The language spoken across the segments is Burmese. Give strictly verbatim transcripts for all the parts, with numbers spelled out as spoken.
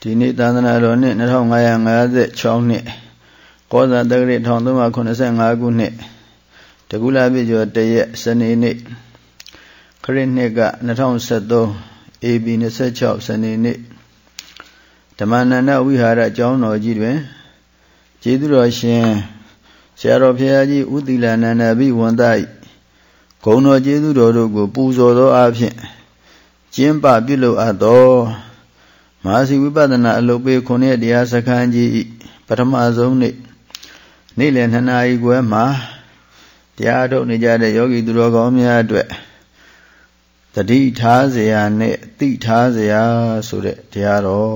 ဒီနေ့သာသနာတော်နှစ်နှစ်ထောင်ငါးရာငါးสิบหกနှစ်ကောဇာတက္ကရာတစ်ထောင်သုံးရာခုနှစ်ဆယ့်ငါးခုနှစ်တကူလာပြည့်ကျော်တရက်စနေနေ့ခရစ်နှစ်ကနှစ်ထောင်ဆယ်သုံး အေပီနှစ်ဆယ့်ခြောက်စနေနေ့ဓမ္မနန္ဒဝိဟာရကျောင်းတော်ကြီးတွင်ကျေးဇူးတော်ရှင်ဆရာတော်ဘုရားကြီးဥသီလနန္ဒဘိဝန္တ၏ဂုဏ်တော်ကျေးဇူးတော်တို့ကိုပူဇော်သောအားဖြင့်ကျင်းပပြုလုပ်အပ်သောမဟာစီဝိပဿနာအလုပ်ပေးခုနှစ်တရားစခန်းကြီးပထမဆုံးနေ့နေ့လယ်နှစ်နာရီခွဲမှာတရားထုတ်နေကြတဲ့ယောဂီသူတော်ကောင်းများအတွက်တတိထားเสียနဲ့တိထားเสียဆိုတဲ့တရားတော်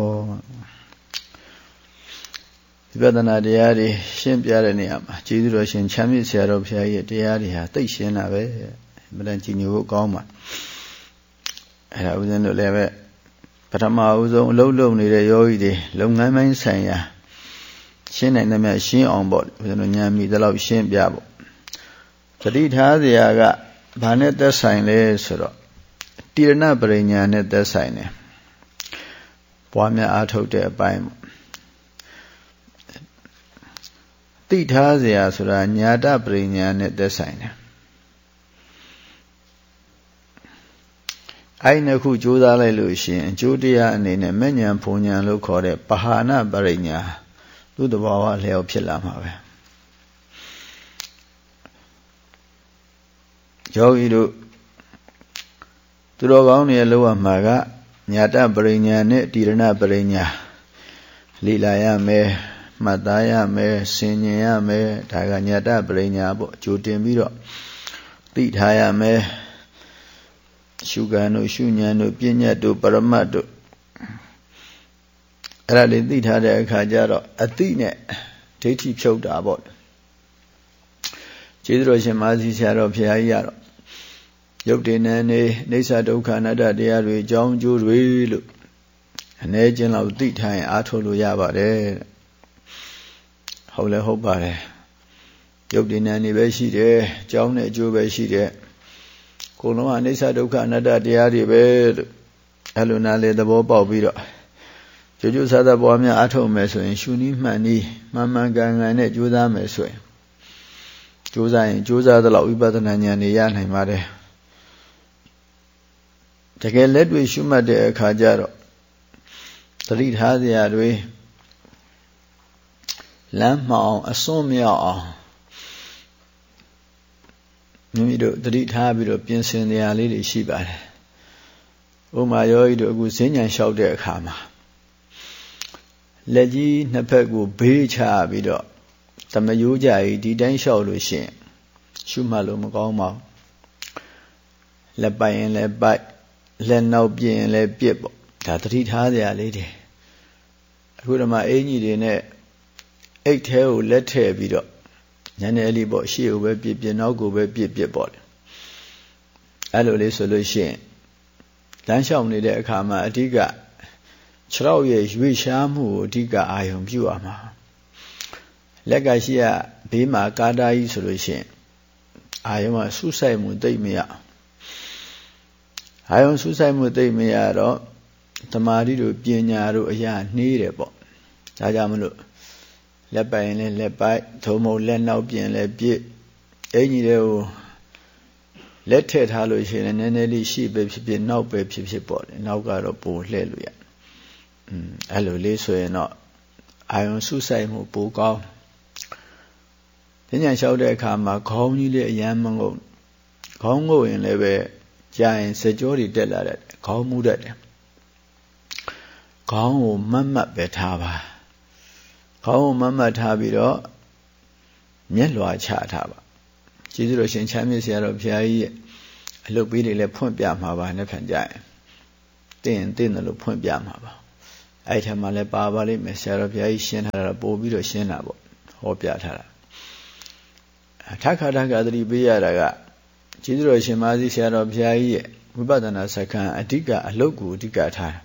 ဝိပဿနာတရားတွေရှင်းပြတဲ့နေရာမှာကျေးဇူးတော်ရှင်ချမ်းမြေ့ဆရာတော်ဘုရားရဲ့တရားတွေဟာသိရှင်းတာပဲမလန်ကြည်ညိုဖို့ကောင်းပါအဲ့ဒါဦးဇင်းတို့လည်းပဲပထမဦးဆုံးအလုပ်လုပ်နေတဲ့ယောဂီတွေလုပ်ငန်းပိုင်းဆိုင်ရာရှင်းနိုင်တဲ့မြတ်ရှင်းအောင်ပေါ့ဦးဇင်းတို့ဉာဏ်မိသလောက်ရှင်းပြပေါ့တတိထားเสียကဘာနဲ့သက်ဆိုင်လဲဆိုတော့တိရဏပရိညာနဲ့သက်ဆိုင်တယ်ပွားများအားထုတ်တဲ့အပိုင်းပေါ့တိထားเสียဆိုတာညာတပရိညာနဲ့သက်ဆိုင်တယ်အဲ့နှစ်ခုကြိုးစားလိုက်လို့ရှိရင်အကျိုးတရားအနေနဲ့မဉ္ဇဉ်ဖုန်ဉဏ်လို့ခေါ်တဲ့ပဟာနပရိညာသူ့တဘာဝလျောက်ဖြစ်လာမှာပဲယောဂီတို့သူတော်ကောင်းတွေလောက်ရမှာကညာတပရိညာနဲ့တိရဏပရိညာလိလာရမယ်မှတ်သားရမယ်ဆင်ញင်ရမယ်ဒါကညာတပရိညာပေါ့ကြိုတင်ပြီးတော့သိထားရမယ်ရှုကံတို့ရှုဉဏ်တို့ပညာတို့ပရမတ်တို့အဲ့ဒါလေးသိထားတဲ့အခါကျတော့အသိနဲ့ဒိဋ္ဌိဖြုတ်တာပေါ့ကျေးဇူးတော်ရှင်မာစီဆရာတော်ဘုရားကြီးကတော့ရုပ်တည်နေနေအိဋ္ဌဒုက္ခအနတ္တတရားတွေအကြောင်းကျိုးတွေလို့အ ਨੇ ချင်းလောက်သိထားရင်အားထုတ်လို့ရပါတယ်ဟုတ်လဲဟုတ်ပါတယ်ရုပ်တည်နေနေပဲရှိတယ်အကြောင်းနဲ့အကျိုးပဲရှိတယ်ကိုယ်လုံးအနိစ္စဒုက္ခအနတ္တတရားတွေပဲလို့အဲ့လိုနားလေသဘောပေါက်ပြီးတော့ကြိုးကြိုးစားစားပွားများအားထုတ်မယ်ဆိုရင်ရှုနည်းမှန်နည်းမှန်မှန်ကန်ကန်နဲ့ကြိုးစားမယ်ဆိုရင်ကြိုးစားရင်ကြိုးစားသလောက်ဝိပဿနာဉာဏ်တွေရနိုင်ပါတယ်တကယ်လက်တွေ့ရှုမှတ်တဲ့အခါကျတော့သတိထားစရာတွေလမ်းမှောင်အစွန်းမြောက်အောင်မိမိတို့သတိထားပြီးတော့ပြင်ဆင်နေရလေးတွေရှိပါတယ်ဥမာယောဂီတို့အခုဈဉ္ဉံလျှောက်တဲ့အခါမှာလက်ကြီးနှစ်ဖက်ကိုဘေးချပြီးတော့သမယိုးကြကြီးဒီတိုင်းလျှောက်လို့ရှိရင်ရှုမှတ်လို့မကောင်းပါဘူးလက်ပိုင်ရင်လည်းပိုက်လက်နောက်ပြင်းရင်လည်းပြစ်ပေါ့ဒါသတိထားစရာလေးတွေအခုဒီမှာအင်ကြီးတွေနဲ့အိတ်ထဲကိုလက်ထည့်ပြီးတော့ညနေလေးပေါ့ရှေ့ကိုပဲပြစ်ပြစ်နောက်ကိုပဲပြစ်ပြစ်ပေါ့လေအဲ့လိုလေးဆိုလို့ရှိရင်လမ်းလျှောက်နေတဲ့အခါမှာအဓိကခြေထောက်ရဲ့ရွေ့ရှားမှုကိုအဓိကအာရုံပြုရမှာလက်ကရှိရဘေးမှာကာတာကြီးဆိုလို့ရှိရင်အာရုံကဆူဆိုင်မှုသိမ့်မရအာရုံဆူဆိုင်မှုသိမ့်မရတော့သမာဓိတို့ပညာတို့အရာနှေးတယ်ပေါ့ဒါကြောင့်မလို့လက်ပိုင်ရင်လည်းလက်ပိုက်ထုံမုံလက်နောက်ပြင်လည်းပြစ်အင်ကြီးတွေကိုလက်ထည့်ထားလို့ရှိရင်နည်းနည်းလေးရှိပဲဖြစ်ဖြစ်နောက်ပဲဖြစ်ဖြစ်ပေါ့လေနောက်ကတော့ပိုလှည့်လို့ရอืมအဲ့လိုလေးဆိုရင်တော့အာယုံစုဆိုင်မှုပိုကောင်းပညာလျှောက်တဲ့အခါမှာခေါင်းကြီးလေးအယမ်းမငုံခေါင်းငုံရင်လည်းပဲကြာရင်စကြောတွေတက်လာတယ်ခေါင်းမူတတ်တယ်ခေါင်းကိုမတ်မတ်ပဲထားပါခေါင်းကိုမတ်မတ်ထားပြီးတော့မျက်လွှာချထားပါကျေးဇူးတော်ရှင်ချမ်းမြေ့ဆရာတော်ဘုရားကြီးရဲ့အလုပ်ပေးတွေလည်းဖွင့်ပြမှာပါနဲ့ဖန်ကြရင်တင်းတင်းတယ်လို့ဖွင့်ပြမှာပါအဲ့ထက်မှလည်းပါပါလိမ့်မယ်ဆရာတော်ဘုရားကြီးရှင်းထားတာပို့ပြီးတော့ရှင်းတာပေါ့ဟောပြထားတာထခါထခါသတိပေးရတာကကျေးဇူးတော်ရှင်မာစီဆရာတော်ဘုရားကြီးရဲ့ဝိပဿနာစခန်းအဓိကအလုပ်ကိုအဓိကထား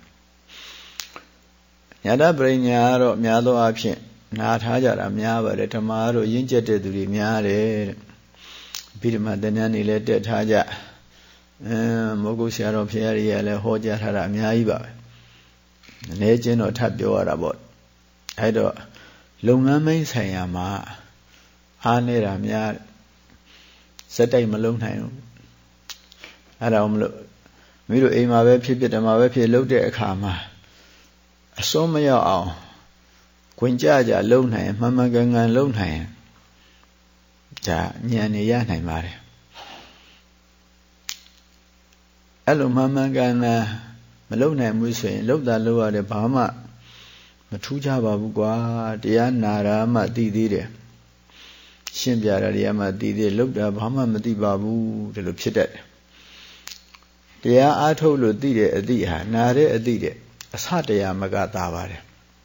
ညာတပရိညာကတော့များသောအားဖြင့်နာထားကြတာများပါတယ်ဓမ္မတို့ရင့်ကျက်တဲ့သူတွေများတယ်တဲ့ဗိဓမာသင်္นานတွေလည်းတက်ထားကြအဲမောဂုတ်ဆရာတော်ဘုရားကြီးကလည်းဟောကြားထားတာအများကြီးပါပဲနေချင်းတော့ထပ်ပြောရတာပေါ့အဲ့တော့လုပ်ငန်းမိတ်ဆိုင်ရာမှာအားနေတာများစက်တိုက်မလုံးနိုင်ဘူးအဲ့ဒါမလို့မိတို့အိမ်မှာပဲဖြစ်ဖြစ်ဓမ္မပဲဖြစ်လုပ်တဲ့အခါမှာအစွန်းမရောက်အောင်ခွင်ကြကြလုံနိုင်မှန်မှန်ကန်ကန်လုံနိုင်ဒါဉာဏ်နေရနိုင်ပါတယ်အဲ့လိုမှန်မှန်ကန်ကန်မလုံနိုင်ဘူးဆိုရင်လုံတာလုံရတယ်ဘာမှမထူးကြပါဘူးကွာတရားနာတာမှသိသေးတယ်ရှင်းပြတာတရားမှသိသေးလုံတာဘာမှမသိပါဘူးဒီလိုဖြစ်တတ်တယ်တရားအားထုတ်လို့သိတဲ့အသိဟာနာတဲ့အသိတဲ့အစတရားမကသာပါတယ်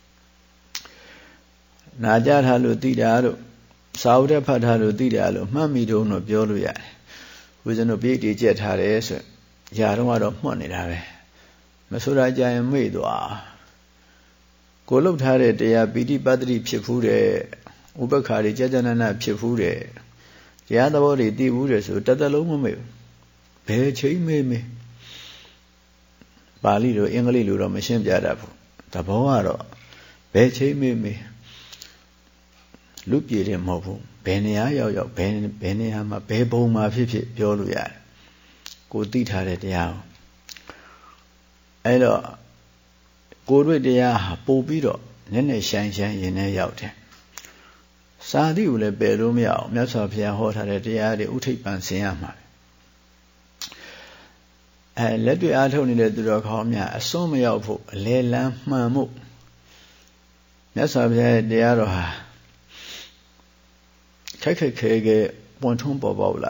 နာကြထားလို့သိတာလို့စာအုပ်ထဲဖတ်ထားလို့သိတာလို့မှတ်မိတုံးတော့ပြောလို့ရတယ်ဦးဇင်းတို့ပြည့်တည်ကြက်ထားတယ်ဆိုရာတော့ကတော့မှတ်နေတာပဲမဆိုတာကြရင်မေ့သွားကိုလှုပ်ထားတဲ့တရားပိဋိပတ်တိဖြစ်ဖူးတယ်ဥပ္ပခါတွေကြာကြာနာနာဖြစ်ဖူးတယ်တရားသဘောတွေသိဘူးတယ်ဆိုတသက်လုံးမမေ့ဘူးဘယ်ချိန်မေ့မေ့ပါဠိလိုအင်္ဂလိပ်လိုတော့မရှင်းပြတတ်ဘူးသဘောကတော့ဘယ်ချိန်မေ့မေ့လူပြေတယ်မဟုတ်ဘူးဘယ်နေရာရောက်ရောက်ဘယ်ဘယ်နေရာမှာဘယ်ဘုံမှာဖြစ်ဖြစ်ပြောလို့ရတယ်ကိုသိထားတဲ့တရားကိုအဲ့တော့ကိုတွေ့တရားဟာပို့ပြီးတော့နည်းနည်းရှိုင်းရှိုင်းရင်ထဲရောက်တယ်စာသီကိုလည်းပယ်လို့မရအောင်မြတ်စွာဘုရားဟောထားတဲ့တရားတွေဥထိပ်ပန်ဆင်ရမှာအဲလက်တွေ့အားထုတ်နေတဲ့သူတော်ကောင်းများအစွန်းမရောက်ဖို့အလဲလန်းမှန်မှုမြတ်စွာဘုရားရဲ့တရားတော်ဟာခက်ခက်ခဲခဲပွင့်ထွန်းပေါ်ပေါက်လာ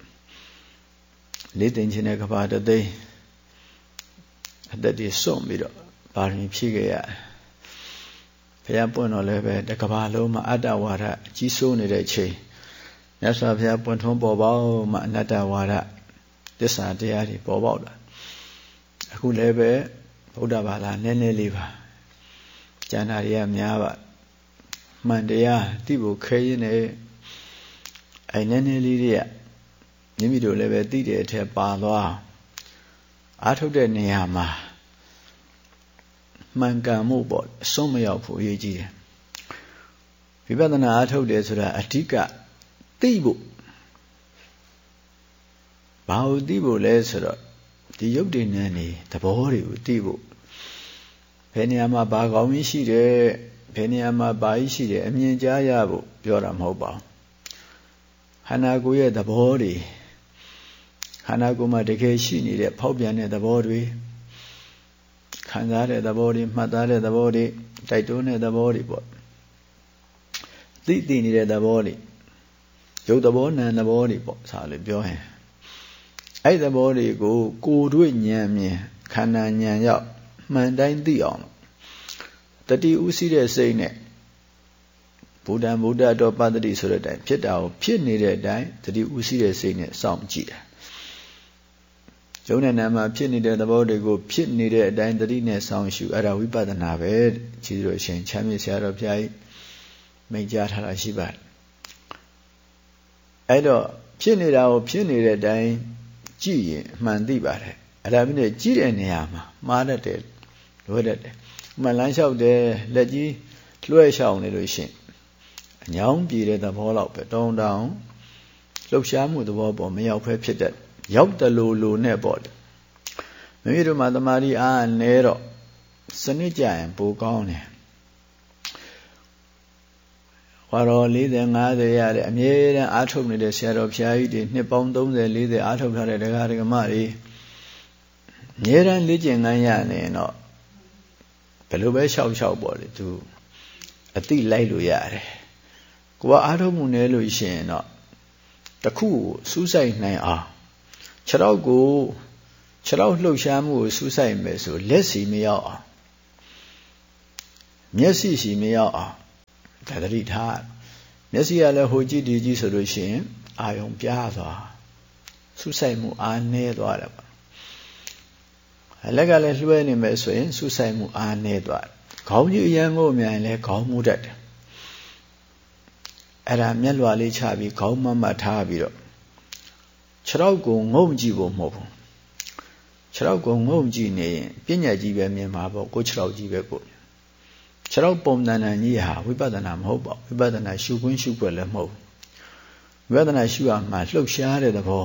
လေးသိင်ခြင်းတဲ့ကဘာတသိန်းအသက်တွေစွန့်ပြီးတော့ပါရမီဖြည့်ခဲ့ရတယ်ဘုရားပွင့်တော်လည်းပဲတကဘာလုံးမှာအတ္တဝါဒအကြီးစိုးနေတဲ့ချိန်မြတ်စွာဘုရားပွင့်ထွန်းပေါ်ပေါက်မှအနတ္တဝါဒသစ္စာတရားတွေပေါ်ပေါက်လာအခုလည်းပဲဗုဒ္ဓဘာသာနည်းနည်းလေးပါကျမ်းစာတွေကများပါမှန်တရားသိဖို့ခဲရင်းနေအဲနည်းနည်းလေးတွေကမိမိတို့လည်းပဲသိတဲ့အထက်ပါသွားအားထုတ်တဲ့နေရာမှာမှန်ကန်မှုပေါ့အစွန်းမရောက်ဖို့အရေးကြီးတယ်ဝိပဿနာအားထုတ်တယ်ဆိုတာအဓိကသိဖို့ဘာလို့သိဖို့လဲဆိုတော့ဒီယုတ်တည်ဉာဏ်နေသဘောတွေကိုသိဖို့ဘယ်နေရာမှာဘာကောင်းကြီးရှိတယ်ဘယ်နေရာမှာဘာကြီးရှိတယ်အမြင်ကြားရဖို့ပြောတာမဟုတ်ပါဘူးခန္ဓာကိုယ်ရဲ့သဘောတွေခန္ဓာကိုယ်မှာတကယ်ရှိနေတဲ့ဖောက်ပြန်တဲ့သဘောတွေခံစားတဲ့သဘောတွေမှတ်သားတဲ့သဘောတွေတိုက်တွန်းတဲ့သဘောတွေပေါ့သိသိနေတဲ့သဘောတွေရုပ်သဘောနာမ်သဘောတွေပေါ့ဆရာလေးပြောရင်အဲ့သဘောတွေကိုကိုယ်တွေ့ဉာဏ်မြင်ခန္ဓာဉာဏ်ရောက်မှန်တိုင်းသိအောင်တတိဥသိတဲ့စိတ်နဲ့ဗုဒ္ဓံဗုဒ္ဓတော်ပတ္တိဆိုတဲ့အတိုင်းဖြစ်တာကိုဖြစ်နေတဲ့အတိုင်းတတိဥသိတဲ့စိတ်နဲ့စောင့်ကြည့်တာယုံနဲ့နာမှာဖြစ်နေတဲ့သဘောတွေကိုဖြစ်နေတဲ့အတိုင်းတတိနဲ့စောင့်ရှုအဲ့ဒါဝိပဿနာပဲကြီးတို့အရှင်ချမ်းမြေဆရာတော်ဘုရားကြီးမိန့်ကြားထားတာရှိပါတယ်အဲ့တော့ဖြစ်နေတာကိုဖြစ်နေတဲ့အတိုင်းကြည့်ရင်အမှန်သိပါတယ်အဲ့ဒါမျိုးနဲ့ကြည့်တဲ့နေရာမှာမှားတတ်တယ်လွဲတတ်တယ်မှန်လန်းလျှောက်တယ်လက်ကြီးလွှဲလျှောက်နေလို့ရှိရင်အညောင်းပြေတဲ့သဘောလောက်ပဲတောင်းတောင်းလှုပ်ရှားမှုသဘောပေါ်မရောက်ဖဲဖြစ်တတ်ရောက်တလူလူနဲ့ပေါ့လေမိမိတို့မှာတမာတိအားနဲတော့စနစ်ကြရင်ပိုကောင်းတယ်ဝါတော်၄၀ ၅၀ရတဲ့အမြဲတမ်းအားထုတ်နေတဲ့ဆရာတော်ဘုရားကြီးတွေနှစ်ပေါင်း၃၀ ၄၀အားထုတ်ထားတဲ့ဒကာဒကမတွေအမြဲတမ်းလေ့ကျင့်ခန်းရနေရင်တော့ဘယ်လိုပဲရှောက်ရှောက်ပေါ့လေသူအတိလိုက်လို့ရတယ်ကိုကအားထုတ်မှုနဲလို့ရှိရင်တော့တခုကိုစူးစိုက်နိုင်အောင်ခြေထောက်ကိုခြေထောက်လှုပ်ရှားမှုကိုစူးစိုက်မယ်ဆိုလက်စီမရောက်အောင်မျက်စိစီမရောက်အောင်ဒါသတိထားမျက်စိကလည်းဟိုကြည့်ဒီကြည့်ဆိုလို့ရှိရင်အာယုံပြားသွားစူးစိုက်မှုအားနည်းသွားတယ်လက်ကလည်းလွှဲနေမယ်ဆိုရင်စူးစိုက်မှုအားနည်းသွားတယ်ခေါင်းကြီးအရန်ကိုမြန်ရင်လည်းခေါင်းမူတတ်တယ်အဲ့ဒါမျက်လွှာလေးချပြီးခေါင်းမမထားပြီးတော့ခြေထောက်ကိုငုံကြည့်ဖို့မဟုတ်ဘူးခြေလောက်ကိုငုံကြည့်နေရင်ပညာကြီးပဲမြင်မှာပေါ့ကိုခြေထောက်ကြီးပဲကိုခြေထောက်ပုံတန်တန်ကြီးဟာဝိပဿနာမဟုတ်ပါဘူးဝိပဿနာရှုခွင့်ရှုွက်လည်းမဟုတ်ဝိပဿနာရှုရမှာလှုပ်ရှားတဲ့သဘော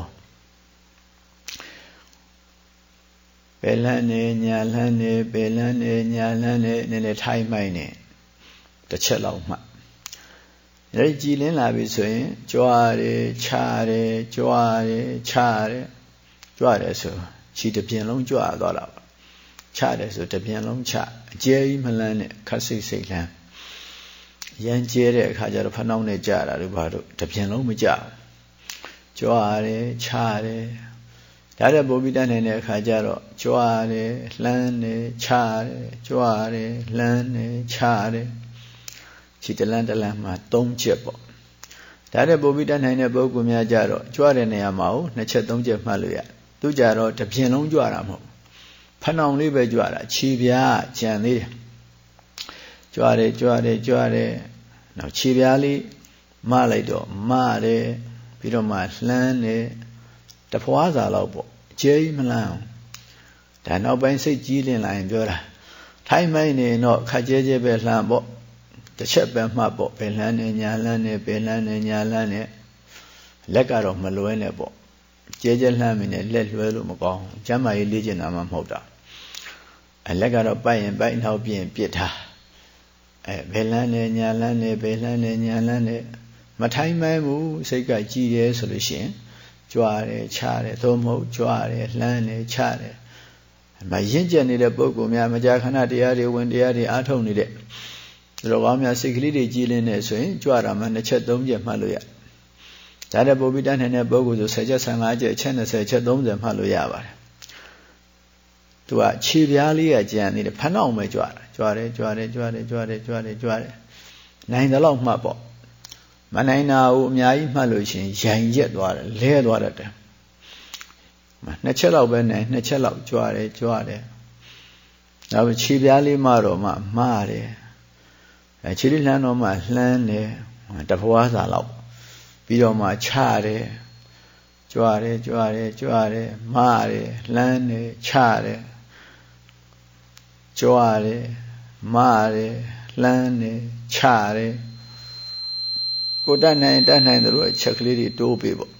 ပယ်လန်းနေညာလန်းနေပယ်လန်းနေညာလန်းနေနည်းနည်းထိုင်းမိုင်းနေတစ်ချက်လောက်မှအဲဒီကြည်လင်းလာပြီဆိုရင်ကြွားတယ်ခြားတယ်ကြွားတယ်ခြားတယ်ကြွားတယ်ဆိုခြေတစ်ပြင်လုံးကြွားသွားတာပါခြားတယ်ဆိုတစ်ပြင်လုံးခြားအကျဲကြီးမလန်းနဲ့ခက်စိတ်စိတ်လန်းရမ်းကျဲတဲ့အခါကျတော့ဖနှောင်းနဲ့ကြာတာတို့ဘာတို့တစ်ပြင်လုံးမကြဘူးကြွားတယ်ခြားတယ်ဒါတဲ့ပို့ပြီးတတ်နေတဲ့အခါကျတော့ကြွားတယ်လှမ်းတယ်ခြားတယ်ကြွားတယ်လှမ်းတယ်ခြားတယ်ခြေတလန်းတလန်းမှာသုံးချက်ပေါ့ဒါတဲ့ပို့ပြီးတတ်နိုင်တဲ့ပုဂ္ဂိုလ်များကြတော့ကြွားတဲ့နေရာမှာနှစ်ချက်သုံးချက်မှတ်လို့ရသူကြတော့တစ်ပြင်လုံးကြွားတာမဟုတ်ဖနှောင်လေးပဲကြွားတာခြေပြားကြံသေးတယ်ကြွားတယ်ကြွားတယ်ကြွားတယ်နောက်ခြေပြားလေးမလိုက်တော့မတယ်ပြီးတော့မှလှမ်းတယ်တဖွာစာလောက်ပေါ့အကျဲကြီးမလန်းအောင်ဒါနောက်ပိုင်းစိတ်ကြီးလင်းလာရင်ပြောတာထိုင်းမိုင်းနေတော့ခက်ကျဲကျဲပဲလှမ်းပေါ့တစ်ချက်ပဲမှတ်ပေါ့ဘယ်လှမ်းနေညာလှမ်းနေဘယ်လှမ်းနေညာလှမ်းနေလက်ကတော့မလွဲနဲ့ပေါ့ကျဲကျဲလှမ်းမနေလက်လွဲလို့မကောင်းကျမ်းမာရေးလေ့ကျင့်တာမှမဟုတ်တာအလက်ကတော့ပိုက်ရင်ပိုက်နောက်ပြင်းပြစ်ထားအဲဘယ်လှမ်းနေညာလှမ်းနေဘယ်လှမ်းနေညာလှမ်းနေမထိုင်းမိုင်းဘူးစိတ်ကကြည်တယ်ဆိုလို့ရှိရင်ကြွားတယ်ခြားတယ်သို့မဟုတ်ကြွားတယ်လှမ်းတယ်ခြားတယ်မရင့်ကျက်နေတဲ့ပုဂ္ဂိုလ်များမကြာခဏတရားတွေဝင်တရားတွေအားထုတ်နေတဲ့သူတော်ကောင်းများစိတ်ကလေးတွေကြည်လင်းနေဆိုရင်ကြွားတာမှနှစ်ချက်သုံးချက်မှတ်လို့ရဒါတဲ့ပုပ္ပိတတ်နေတဲ့ပုဂ္ဂိုလ်ဆိုဆယ်ချက်ဆယ်ငါးချက်ချက်နှစ်ဆယ်ချက်သုံးဆယ်မှတ်လို့ရပါတယ်သူကခြေပြားလေးကကြံနေတယ်ဖနှောင်းပဲကြွားတာကြွားတယ်ကြွားတယ်ကြွားတယ်ကြွားတယ်ကြွားတယ်ကြွားတယ်နိုင်တယ်လို့မှတ်ပေါ့မနိုင်တာကိုအများကြီးမှတ်လို့ရှိရင်ရိုင်ရက်သွားတယ်လဲသွားတတ်တယ်နှစ်ချက်လောက်ပဲနိုင်နှစ်ချက်လောက်ကြွားတယ်ကြွားတယ်နောက်ခြေပြားလေးမှတော့မှမှားတယ်အဲခြေလေးလှမ်းတော့မှလှမ်းတယ်တဖွာစာလောက်ပြီးတော့မှခြားတယ်ကြွားတယ်ကြွားတယ်ကြွားတယ်မှားတယ်လှမ်းတယ်ခြားတယ်ကြွားတယ်မှားတယ်လှမ်းတယ်ခြားတယ်ကိုတတ်နိုင်တတ်နိုင်တယ်လို့အချက်ကလေးတွေတိုးပေးပေါ့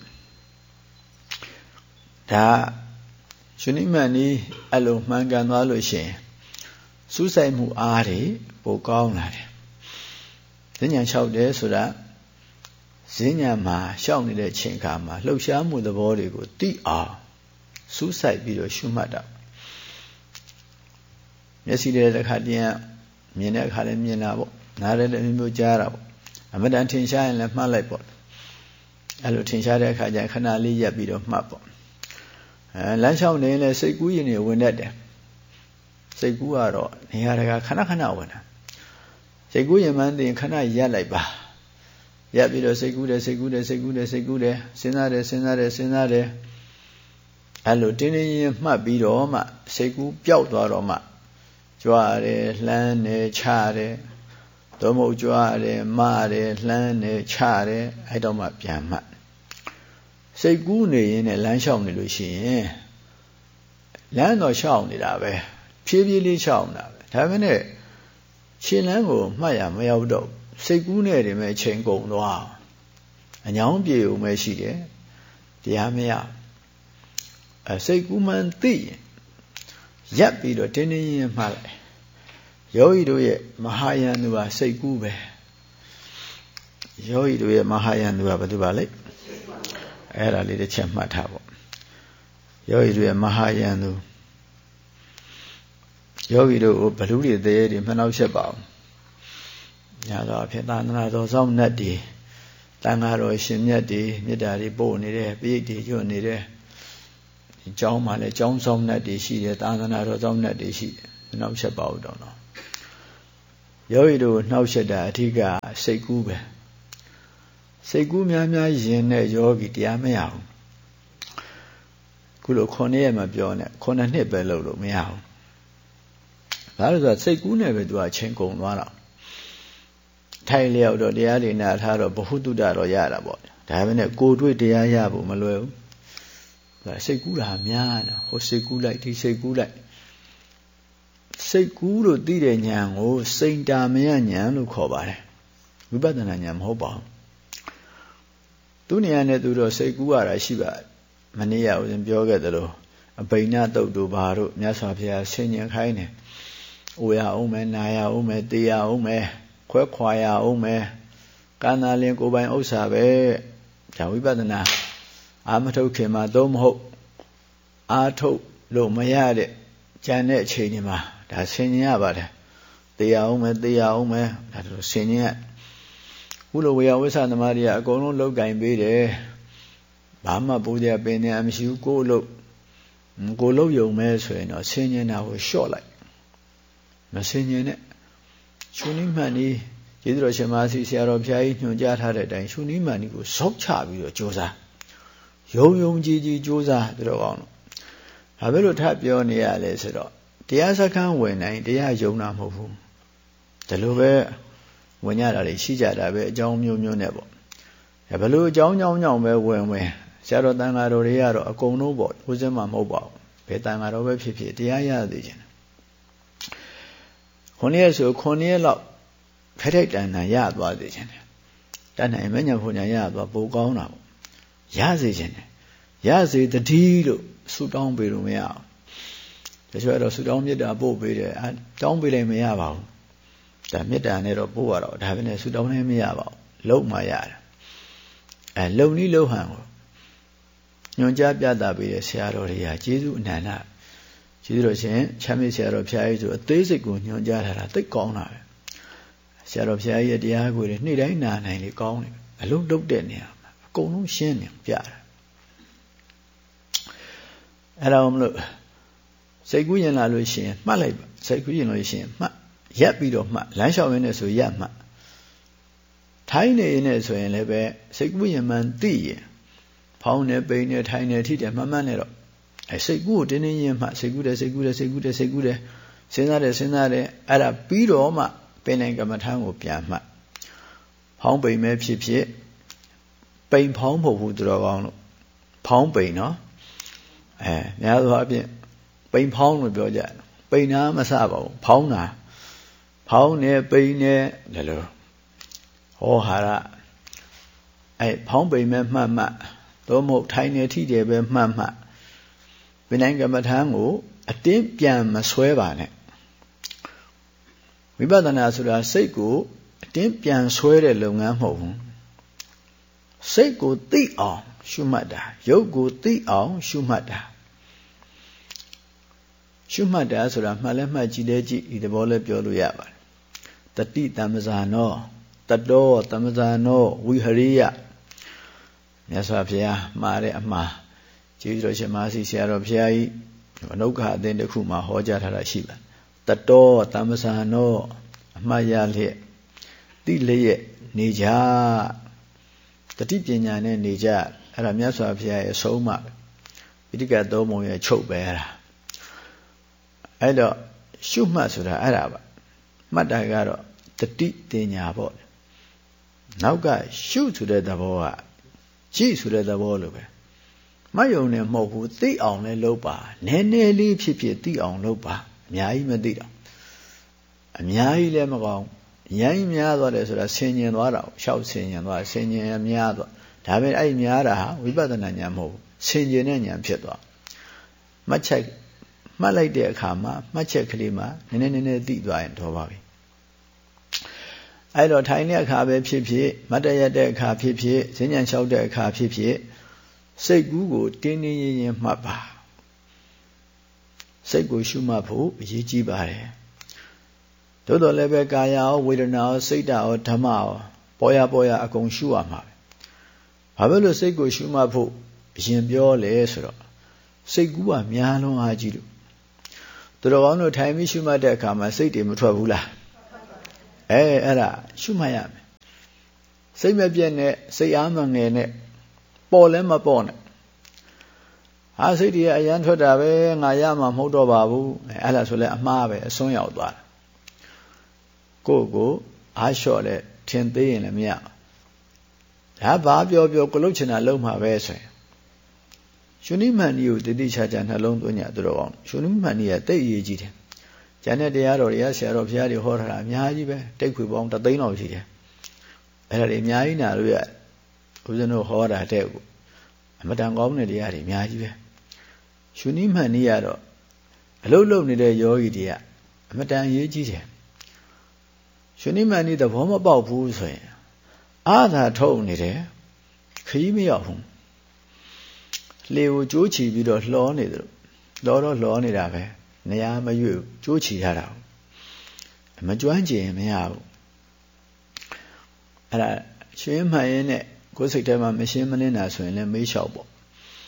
ဒါရှင်နိမန်ဤအဲ့လိုမှန်ကန်သွားလို့ရှိရင်စူးစိုက်မှုအားတွေပိုကောင်းလာတယ်ဈဉ္ညာလျှောက်တယ်ဆိုတာဈဉ္ညာမှာရှောက်နေတဲ့ချိန်ခါမှာလှုပ်ရှားမှုသဘောတွေကိုသိအောင်စူးစိုက်ပြီးတော့ရှုမှတ်တာမျက်စိတဲ့တစ်ခါတည်းမြင်တဲ့အခါလည်းမြင်တာပေါ့နားလည်းတစ်မျိုးမျိုးကြားတာပေါ့အမတန်ထင်ရှားရင်လည်းမှတ်လိုက်ပေါ့အဲ့လိုထင်ရှားတဲ့အခါကျရင်ခဏလေးရပ်ပြီးတော့မှတ်ပေါ့အဲလမ်းလျှောက်နေရင်လည်းစိတ်ကူးရင်တွေဝင်တတ်တယ်စိတ်ကူးကတော့နေရာတကာခဏခဏဝင်တာစိတ်ကူးရင်မှန်းသိရင်ခဏရပ်လိုက်ပါရပ်ပြီးတော့စိတ်ကူးတယ်စိတ်ကူးတယ်စိတ်ကူးတယ်စိတ်ကူးတယ်စဉ်းစားတယ်စဉ်းစားတယ်စဉ်းစားတယ်အဲ့လိုတင်းတင်းရင်မှတ်ပြီးတော့မှစိတ်ကူးပျောက်သွားတော့မှကြွားတယ်လှမ်းတယ်ခြားတယ်သို့မဟုတ်ကြွားတယ်မှားတယ်လှမ်းတယ်ခြားတယ်အဲ့တော့မှပြန်မှတ်စိတ်ကူးနေရင်လည်းလမ်းလျှောက်နေလို့ရှိရင်လမ်းတော့လျှောက်နေတာပဲဖြည်းဖြည်းလေးလျှောက်နေတာပဲဒါပေမဲ့ခြေလမ်းကိုမှတ်ရမရောက်တော့စိတ်ကူးနေတယ်မဲ့ချိန်ကုန်သွားအညောင်းပြေုံပဲရှိတယ်တရားမရအဲစိတ်ကူးမှန်းသိရင်ရပ်ပြီးတော့တင်းတင်းရင်မှတ်လိုက်ယောဂီတို့ရဲ့မဟာယန္တုဟာစိတ်ကူးပဲယောဂီတို့ရဲ့မဟာယန္တုဟာဘာတူပါလဲအဲ့ဒါလေးတစ်ချက်မှတ်ထားပေါ့ယောဂီတို့ရဲ့မဟာယန္တုယောဂီတို့ဘလူတွေသေးတွေမနှောက်ရှက်ပါဘူးညာတော့အဖြစ်သာသနာတော်ဆောင်နှက်တွေတန်ဃာတော်ရှင်မြတ်တွေမေတ္တာတွေပို့နေတယ်ပိဋိတွေကျွတ်နေတယ်ဒီကျောင်းမှာလည်းကျောင်းဆောင်နှက်တွေရှိတယ်သာသနာတော်ဆောင်နှက်တွေရှိတယ်မနှောက်ရှက်ပါဘူးတော့နော်ယောဂီတို့နှောက်ရှက်တာအဓိကစိတ်ကူးပဲစိတ်ကူးများများယင်တဲ့ယောဂီတရားမရဘူးခုလိုခုနှစ်ရက်မှပြောနေခုနှစ်နှစ်ပဲလုပ်လို့မရဘူးဘာလို့ဆိုတော့စိတ်ကူးနဲ့ပဲသူကချိန်ကုန်သွားတော့ထိုင်လျောက်တော့တရားတွေနာထားတော့ဘ ഹു တုတ္တတော့ရတာပေါ့ဒါပေမဲ့ကိုယ်တွေ့တရားရဖို့မလွယ်ဘူးဘစိတ်ကူးတာများတယ်ဟိုစိတ်ကူးလိုက်ဒီစိတ်ကူးလိုက်စိတ်ကူးလို့သိတဲ့ဉာဏ်ကိုစိတ်တာမယဉာဏ်လို့ခေါ်ပါတယ်ဝိပဿနာဉာဏ်မဟုတ်ပါဘူးသူနေရာနဲ့သူတော့စိတ်ကူးရတာရှိပါမနေ့ကဦးဇင်းပြောခဲ့သလိုအဘိညာတုတ်တို့ဘာတို့မြတ်စွာဘုရားဆင်ញင်ခိုင်းတယ်အိုရအောင်မယ်နာရအောင်မယ်တေးရအောင်မယ်ခွဲခွာရအောင်မယ်ကံသာလင်ကိုယ်ပိုင်ဥစ္စာပဲဒါဝိပဿနာအာမထုတ်ခင်မှာသို့မဟုတ်အာထုတ်လို့မရတဲ့ဉာဏ်နဲ့အချိန်ဒီမှာဒါဆင်ញင်ရပါတယ်တေးရအောင်မယ်တေးရအောင်မယ်ဒါတို့ဆင်ញင်ရခုလိုဝေယဝိသသမားတွေကအကုန်လုံးလောက်ကင်ပေးတယ်ဘာမှပူကြပင်နေအမရှိဘူးကိုယ်လို့ကိုယ်လို့ယုံမဲဆိုရင်တော့ဆင်ញင်တာကိုလျှော့လိုက်မဆင်ញင်နဲ့ရှုနိမှန်ဤကျေးဇူးတော်ရှင်မဆီဆရာတော်ဘုရားကြီးညွှန်ကြားထားတဲ့အတိုင်းရှုနိမှန်ဤကိုဇောက်ချပြီးတော့ကြိုးစားယုံယုံကြည်ကြည်ကြိုးစားပြီးတော့ကောင်းတော့ဘာဖြစ်လို့ထပ်ပြောနေရလဲဆိုတော့တရားစခန်းဝင်နိုင်တရားယုံတာမဟုတ်ဘူးဒီလိုပဲဝင်ရတာတွေရှိကြတာပဲအကြောင်းမျိုးမျိုးနဲ့ပေါ့ဘယ်လိုအကြောင်းကြောင်းကြောင့်ပဲဝင်ဝင်ဆရာတော်တန်ဃာတော်တွေကတော့အကုန်လုံးပေါ့ဦးစင်းမှမဟုတ်ပါဘူးဘယ်တန်ဃာတော်ပဲဖြစ်ဖြစ်တရားရသေးခြင်းခုနှစ်ရက်ဆိုခုနှစ်ရက်လောက်ဖက်ထိုက်တန်တန်ရသွားသေးခြင်းတန်နိုင်မညာဖွညာရသွားပိုကောင်းတာပေါ့ရစေခြင်းရစေတတိလို့ဆူတောင်းပေးလို့မရအောင်တချို့တော့ဆူတောင်းမြတ်တာပို့ပေးတယ်အဲတောင်းပေးလိုက်မရပါဘူးဒါမေတ္တာနဲ့တော့ပို့ရတော့ဒါပဲနဲ့ဆူတောင်းလည်းမရပါဘူးလုံးမှရတယ်အဲလုံနည်းလုံဟန်ကိုညွန်ကြားပြတာပေးတဲ့ဆရာတော်တွေကကျေးဇူးအနန္တကျေးဇူးတော်ရှင်ချမ်းမြေ့ဆရာတော်ဘုရားကြီးဆိုအသေးစိတ်ကိုညွန်ကြားထားတာသိကောင်းတာပဲဆရာတော်ဘုရားကြီးရဲ့တရားကိုတွေနေ့တိုင်းနာနိုင်လေကောင်းတယ်အလုံးတုတ်တဲ့နေရာမှာအကုန်လုံးရှင်းနေပြတာအဲ့ဒါမလို့စိတ်ကူးရင်လာလို့ရှိရင်မှတ်လိုက်ပါစိတ်ကူးရင်လို့ရှိရင်မှတ်ရက်ပြီးတော့မှတ်လမ်းလျှောက်ရင်းနဲ့ဆိုရက်မှတ်ထိုင်းနေနေဆိုရင်လည်းပဲစိတ်ကူးရင်မှန်သိရင်ဖောင်းနေပိန်နေထိုင်းနေထိတယ်မှတ်မှတ်နေတော့အဲစိတ်ကူးကိုတင်းတင်းရင်မှစိတ်ကူးတယ်စိတ်ကူးတယ်စိတ်ကူးတယ်စိတ်ကူးတယ်စဉ်းစားတယ်စဉ်းစားတယ်အဲ့ဒါပြီးတော့မှပင်နိုင်ကမ္မထာကိုပြန်မှတ်ဖောင်းပိန်မဲဖြစ်ဖြစ်ပိန်ဖောင်းဖို့ဘူးတော်ကောင်းလို့ဖောင်းပိန်နော်အဲများသောအားဖြင့်ပိန်ဖောင်းလို့ပြောကြတယ်ပိန်နာမစပါဘူးဖောင်းတာဖောင်းနေပိန်နေလည်းလို့ဟောဟာရအဲဖောင်းပိန်မဲမှတ်မှတ်သို့မဟုတ်ထိုင်နေထိတယ်ပဲမှတ်မှတ်ပင်နိုင်ကမ္မထာကိုအတင်းပြန်မဆွဲပါနဲ့ဝိပဿနာဆိုတာစိတ်ကိုအတင်းပြန်ဆွဲတဲ့လုပ်ငန်းမဟုတ်ဘူးစိတ်ကိုသိအောင်ရှုမှတ်တာရုပ်ကိုသိအောင်ရှုမှတ်တာရှုမှတ်တာဆိုတာမှတ်လဲမှတ်ကြည့်လဲကြည့်ဒီသဘောလဲပြောလို့ရပါတယ်တတိတမ္ပဇာနောတတောတမ္ပဇာနောဝိဟရိယမြတ်စွာဘုရားမှားတဲ့အမှားကျေးဇူးတော်ရှင်မဆီဆရာတော်ဘုရားကြီးအနုက္ခအသင်းတစ်ခုမှာဟောကြားထားတာရှိပါတယ်တတောတမ္ပဇာနောအမှားရလျက်တိလျက်နေကြတတိပညာနဲ့နေကြအဲ့ဒါမြတ်စွာဘုရားရဲ့အဆုံးအမပိဋကသုံးပုံရဲ့ချုပ်ပဲအဲ့ဒါအဲ့တော့ရှုမှတ်ဆိုတာအဲ့ဒါပါမှတ်တာကတော့တတိတင်ညာပေါ့နောက်ကရှုဆိုတဲ့သဘောကကြည့်ဆိုတဲ့သဘောလိုပဲမယုံနဲ့မဟုတ်ဘူးသိအောင်လည်းလုပ်ပါနည်းနည်းလေးဖြစ်ဖြစ်သိအောင်လုပ်ပါအများကြီးမသိတော့အများကြီးလည်းမကောင်းရမ်းကြီးများသွားတယ်ဆိုတာဆင်ញင်သွားတာရှောက်ဆင်ញင်သွားဆင်ញင်များသွားဒါပဲအဲ့များတာဟာဝိပဿနာဉာဏ်မဟုတ်ဘူးဆင်ញင်တဲ့ဉာဏ်ဖြစ်သွားမှတ်ချက်မှတ်လိုက်တဲ့အခါမှာမှတ်ချက်ကလေးမှာနည်းနည်းနည်းနည်းသိသွားရင်တော့ပါပြီအဲ့တော့ထိုင်တဲ့အခါပဲဖြစ်ဖြစ်မတ်တရတဲ့အခါဖြစ်ဖြစ်ဈဉ္ဉံလျှောက်တဲ့အခါဖြစ်ဖြစ်စိတ်ကူးကိုတင်းတင်းရင်ရင်မှတ်ပါစိတ်ကိုရှုမှတ်ဖို့အရေးကြီးပါတယ်သို့တော်လည်းပဲကာယရောဝေဒနာရောစိတ်ဓာတ်ရောဓမ္မရောပေါ်ရပေါ်ရအကုန်ရှုရမှာပဲဘာဖြစ်လို့စိတ်ကိုရှုမှတ်ဖို့အရင်ပြောလဲဆိုတော့စိတ်ကူးကများလုံးအားကြီးလို့သူတော်ကောင်းတို့ထိုင်ပြီးရှုမှတ်တဲ့အခါမှာစိတ်တွေမထွက်ဘူးလားအဲအဲ့ဒါရှုမှတ်ရမယ်စိတ်မပြည့်နဲ့စိတ်အားမငယ်နဲ့ပေါ်လည်းမပေါ်နဲ့ဟာစိတ်တွေအရန်ထွက်တာပဲငါရမှာမဟုတ်တော့ပါဘူးအဲ့ဒါဆိုလဲအမှားပဲအစွန်းရောက်သွားတာကိုယ့်ကိုအားလျှော့တဲ့ထင်သေးရင်လည်းမရဒါဘာပြောပြောကိုလုတ်ချင်တာလုံးမှာပဲဆိုရင်ရှင်နိမန်ကြီးကိုတတိချာချာနှလုံးသွင်းကြသူတော်ကောင်းရှင်နိမန်ကြီးကတိတ်အရေးကြီးတယ်ကျန်တဲ့တရားတော်တွေကဆရာတော်ဘုရားတွေဟောထားတာအများကြီးပဲတိတ်ခွေပေါင်းတစ်သိန်းလောက်ရှိတယ်အဲ့ဒါတွေအများကြီးနာလို့ရဦးဇင်းတို့ဟောတာတဲ့ကိုအမတန်ကောင်းတဲ့တရားတွေအများကြီးပဲရှင်နိမန်ကြီးကတော့အလုံးလုံးနေတဲ့ယောဂီတွေကအမတန်အရေးကြီးတယ်ရှင်နိမန်ကြီးသဘောမပေါက်ဘူးဆိုရင်အာသာထုတ်နေတယ်ခရီးမရောက်ဘူးလေကိုကြိုးချီပြီးတော့လှောနေတယ်လောတော့လှောနေတာပဲနေရာမရွေ့ကြိုးချီရတာမကျွမ်းကျင်မရဘူးအဲ့ဒါရှင်းမှန်ရင်နဲ့ကိုယ်စိတ်ထဲမှာမရှင်းမလင်းတာဆိုရင်လည်းမေးလျှောက်ပေါ့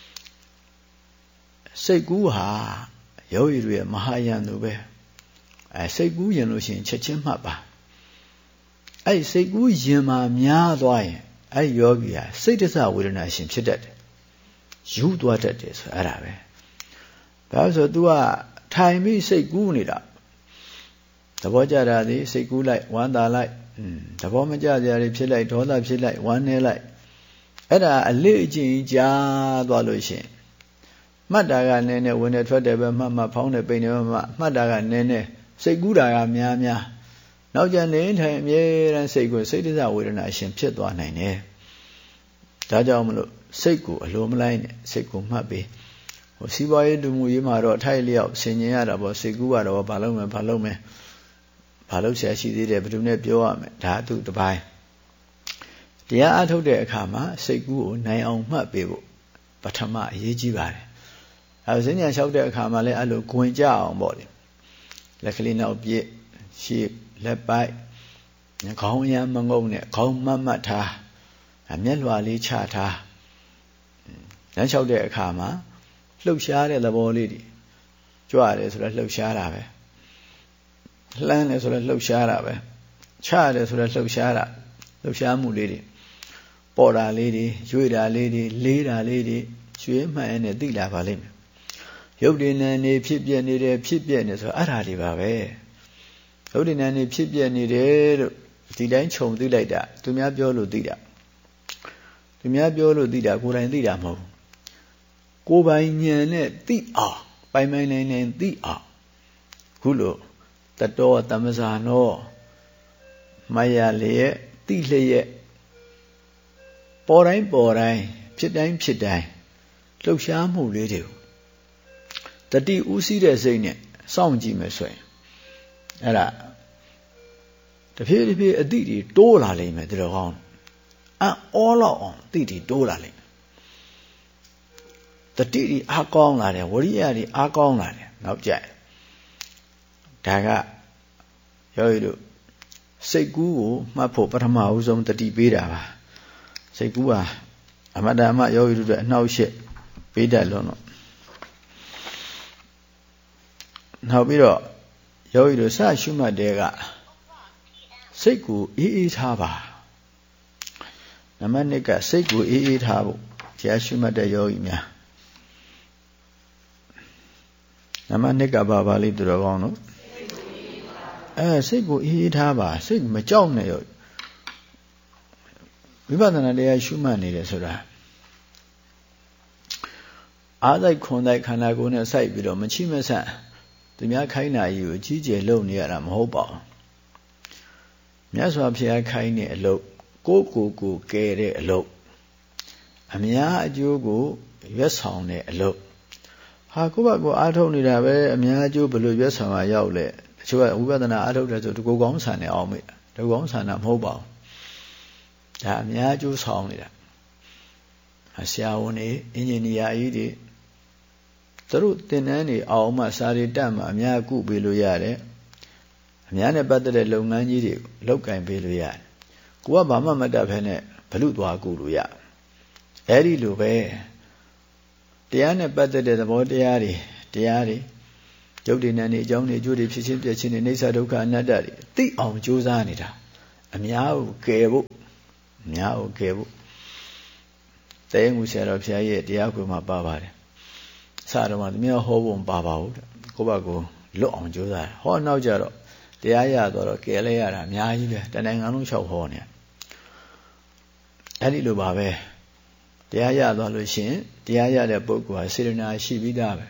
စိတ်ကူးဟာယောဂီတွေမဟာယံတို့ပဲအဲစိတ်ကူးရင်လို့ရှိရင်ချက်ချင်းမှတ်ပါအဲ့စိတ်ကူးရင်မှာများသွားရင်အဲ့ယောဂီဟာစိတ်တစ္ဆဝေဒနာရှင်ဖြစ်တတ်တယ်ယူသွားတတ်တယ်ဆိုအဲ့ဒါပဲဘာလို့ဆို तू ကထိုင်ပြီးစိတ်ကူးနေတာသဘောကျတာဒီစိတ်ကူးလိုက်ဝမ်းသာလိုက်อืมသဘောမကျစရာတွေဖြစ်လိုက်ဒေါသဖြစ်လိုက်ဝမ်းနည်းလိုက်အဲ့ဒါအလေးအကျင့်ကြားသွားလို့ရှင်မှတ်တာကနည်းနည်းဝင်နေထွက်တယ်ပဲမှတ်မှတ်ဖောင်းတယ်ပိန်တယ်မှတ်မှတ်တာကနည်းနည်းစိတ်ကူးတာကများများနောက်ကျနေထိုင်အမြဲတမ်းစိတ်ကိုစိတ်တစ္ဆဝေဒနာရှင်ဖြစ်သွားနိုင်တယ်ဒါကြောင့်မလို့စိတ်ကိုအလိုမလိုက်နဲ့စိတ်ကိုမှတ်ပြီးဟိုစီးပွားရေးလူမှုရေးမှာတော့အထိုက်လျောက်ဆင်ញင်ရတာပေါ့စိတ်ကူးကတော့ဘာလုပ်မယ်ဘာလုပ်မယ်ဘာလုပ်ဆရာရှိသေးတယ်ဘယ်သူနဲ့ပြောရမလဲဒါသူတစ်ပိုင်းတရားအထုတ်တဲ့အခါမှာစိတ်ကူးကိုနိုင်အောင်မှတ်ပေးဖို့ပထမအရေးကြီးပါတယ်အဲစဉ္ညာလျှောက်တဲ့အခါမှာလည်းအဲ့လိုဂွင်ကြအောင်ပေါ့လေလက်ကလေးနောက်ပြည့်ရှေ့လက်ပိုက်ခေါင်းရမ်းမငုံနဲ့ခေါင်းမတ်မတ်ထားမျက်လွှာလေးချထားလမ်းလျှောက်တဲ့အခါမှာလှုပ်ရှားတဲ့သဘောလေးတွေကြွရတယ်ဆိုတော့လှုပ်ရှားတာပဲလှမ်းတယ်ဆိုတော့လှုပ်ရှားတာပဲချရတယ်ဆိုတော့လှုပ်ရှားတာလှုပ်ရှားမှုလေးတွေပေါ်တာလေးတွေရွေ့တာလေးတွေလေးတာလေးတွေရွှေမှန်နဲ့သိလာပါလိမ့်မယ်ရုပ်တည်နေနေဖြစ်ပြနေတယ်ဖြစ်ပြနေဆိုအဲ့ဒါတွေပါပဲရုပ်တည်နေနေဖြစ်ပြနေတယ်လို့ဒီတိုင်းခြုံသိလိုက်တာသူများပြောလို့သိတာသူများပြောလို့သိတာကိုယ်တိုင်သိတာမဟုတ်ကိုယ်ပိုင်ဉာဏ်နဲ့သိအောင်ပိုင်ပိုင်နိုင်နိုင်သိအောင်ခုလိုတတောတမ္မဇာနောမယလျက်သိလျက်ပေါ်တိုင်းပေါ်တိုင်းဖြစ်တိုင်းဖြစ်တိုင်းလှုပ်ရှားမှုလေးတွေကိုတတိဥစည်းတဲ့စိတ်နဲ့စောင့်ကြည့်မယ်ဆိုရင်အဲ့ဒါတဖြည်းဖြည်းအတိတွေတိုးလာလိမ့်မယ်တော်ကောင်းအောလောက်အောင်အတိတွေတိုးလာလိမ့်မယ်တတိတွေအားကောင်းလာတယ်ဝရိယတွေအားကောင်းလာတယ်နောက်ကြဒါကယောဂီတို့စိတ်ကူးကိုမှတ်ဖို့ပထမဦးဆုံးတတိပေးတာပါစိတ်ကူးဟာအမတ္တမယောဂီတို့အနှောက်အယှက်ပေးတတ်လို့တော့နောက်ပြီးတော့ယောဂီတို့စရှုမှတ်တဲ့ကစိတ်ကိုအေးအေးထားပါနံပါတ်နှစ်ကစိတ်ကိုအေးအေးထားဖို့တရားရှုမှတ်တဲ့ယောဂီများနံပါတ်နှစ်ကဘာပါလိမ့်သူတော်ကောင်းတို့အဲစိတ်ကိုအေးအေးထားပါစိတ်မကြောက်နဲ့ရောဝိပဿနာတရားရှုမှတ်နေတယ်ဆိုတာအားစိတ်ခွန်တိုက်ခန္ဓာကိုယ်နဲ့စိုက်ပြီးတော့မချိမဆန့်သူများခိုင်းတာကြီးကိုအကြီးကျယ်လုပ်နေရတာမဟုတ်ပါဘူးမြတ်စွာဘုရားခိုင်းတဲ့အလုပ်ကိုကိုကိုကဲတဲ့အလုပ်အများအကျိုးကိုရွတ်ဆောင်တဲ့အလုပ်ဟာကိုယ့်ဘက်ကိုအားထုတ်နေတာပဲအများအကျိုးဘယ်လိုရွတ်ဆောင်ရရောက်လဲတချို့ကဝိပဿနာအားထုတ်တယ်ဆိုတကူကောင်းဆန်နေအောင်မေ့တကူကောင်းဆန်တာမဟုတ်ပါဘူးဒါအများအကျိုးဆောင်နေတာဆရာဝန်တွေအင်ဂျင်နီယာကြီးတွေသူတို့သင်တန်းတွေအောင်မှစာရီတက်မှအများကုပေးလို့ရတယ်အများနဲ့ပတ်သက်တဲ့လုပ်ငန်းကြီးတွေလောက်ကင်ပေးလို့ရတယ်ကိုကဘာမှမတတ်ဖ ೇನೆ ဘလူသွားကုလို့ရအဲ့ဒီလိုပဲတရားနဲ့ပတ်သက်တဲ့သဘောတရားတွေတရားတွေယုတ်တိနံတွေအကြောင်းတွေအကျိုးတွေဖြစ်ချင်းပြချင်းတွေအိဋ္ဌဒုက္ခအနတ္တတွေသိအောင်ကြိုးစားနေတာအများကိုကယ်ဖို့အများကိုကယ်ဖို့တဲငူဆရာတော်ဘုရားရဲ့တရားခွေမှာပါပါတယ်စတော့မှသူများဟောဖို့မပါပါဘူးကိုယ့်ဘက်ကိုလွတ်အောင်ကြိုးစားတယ်ဟောနောက်ကြတော့တရားရတော့ကယ်လဲရတာအများကြီးပဲတဏ္ဍာငါလုံးလျှောက်ဟောနေအဲ့ဒီလိုပါပဲတရားရသွားလို့ရှိရင်တရားရတဲ့ပုဂ္ဂိုလ်ဟာစေတနာရှိပြီးသားပဲ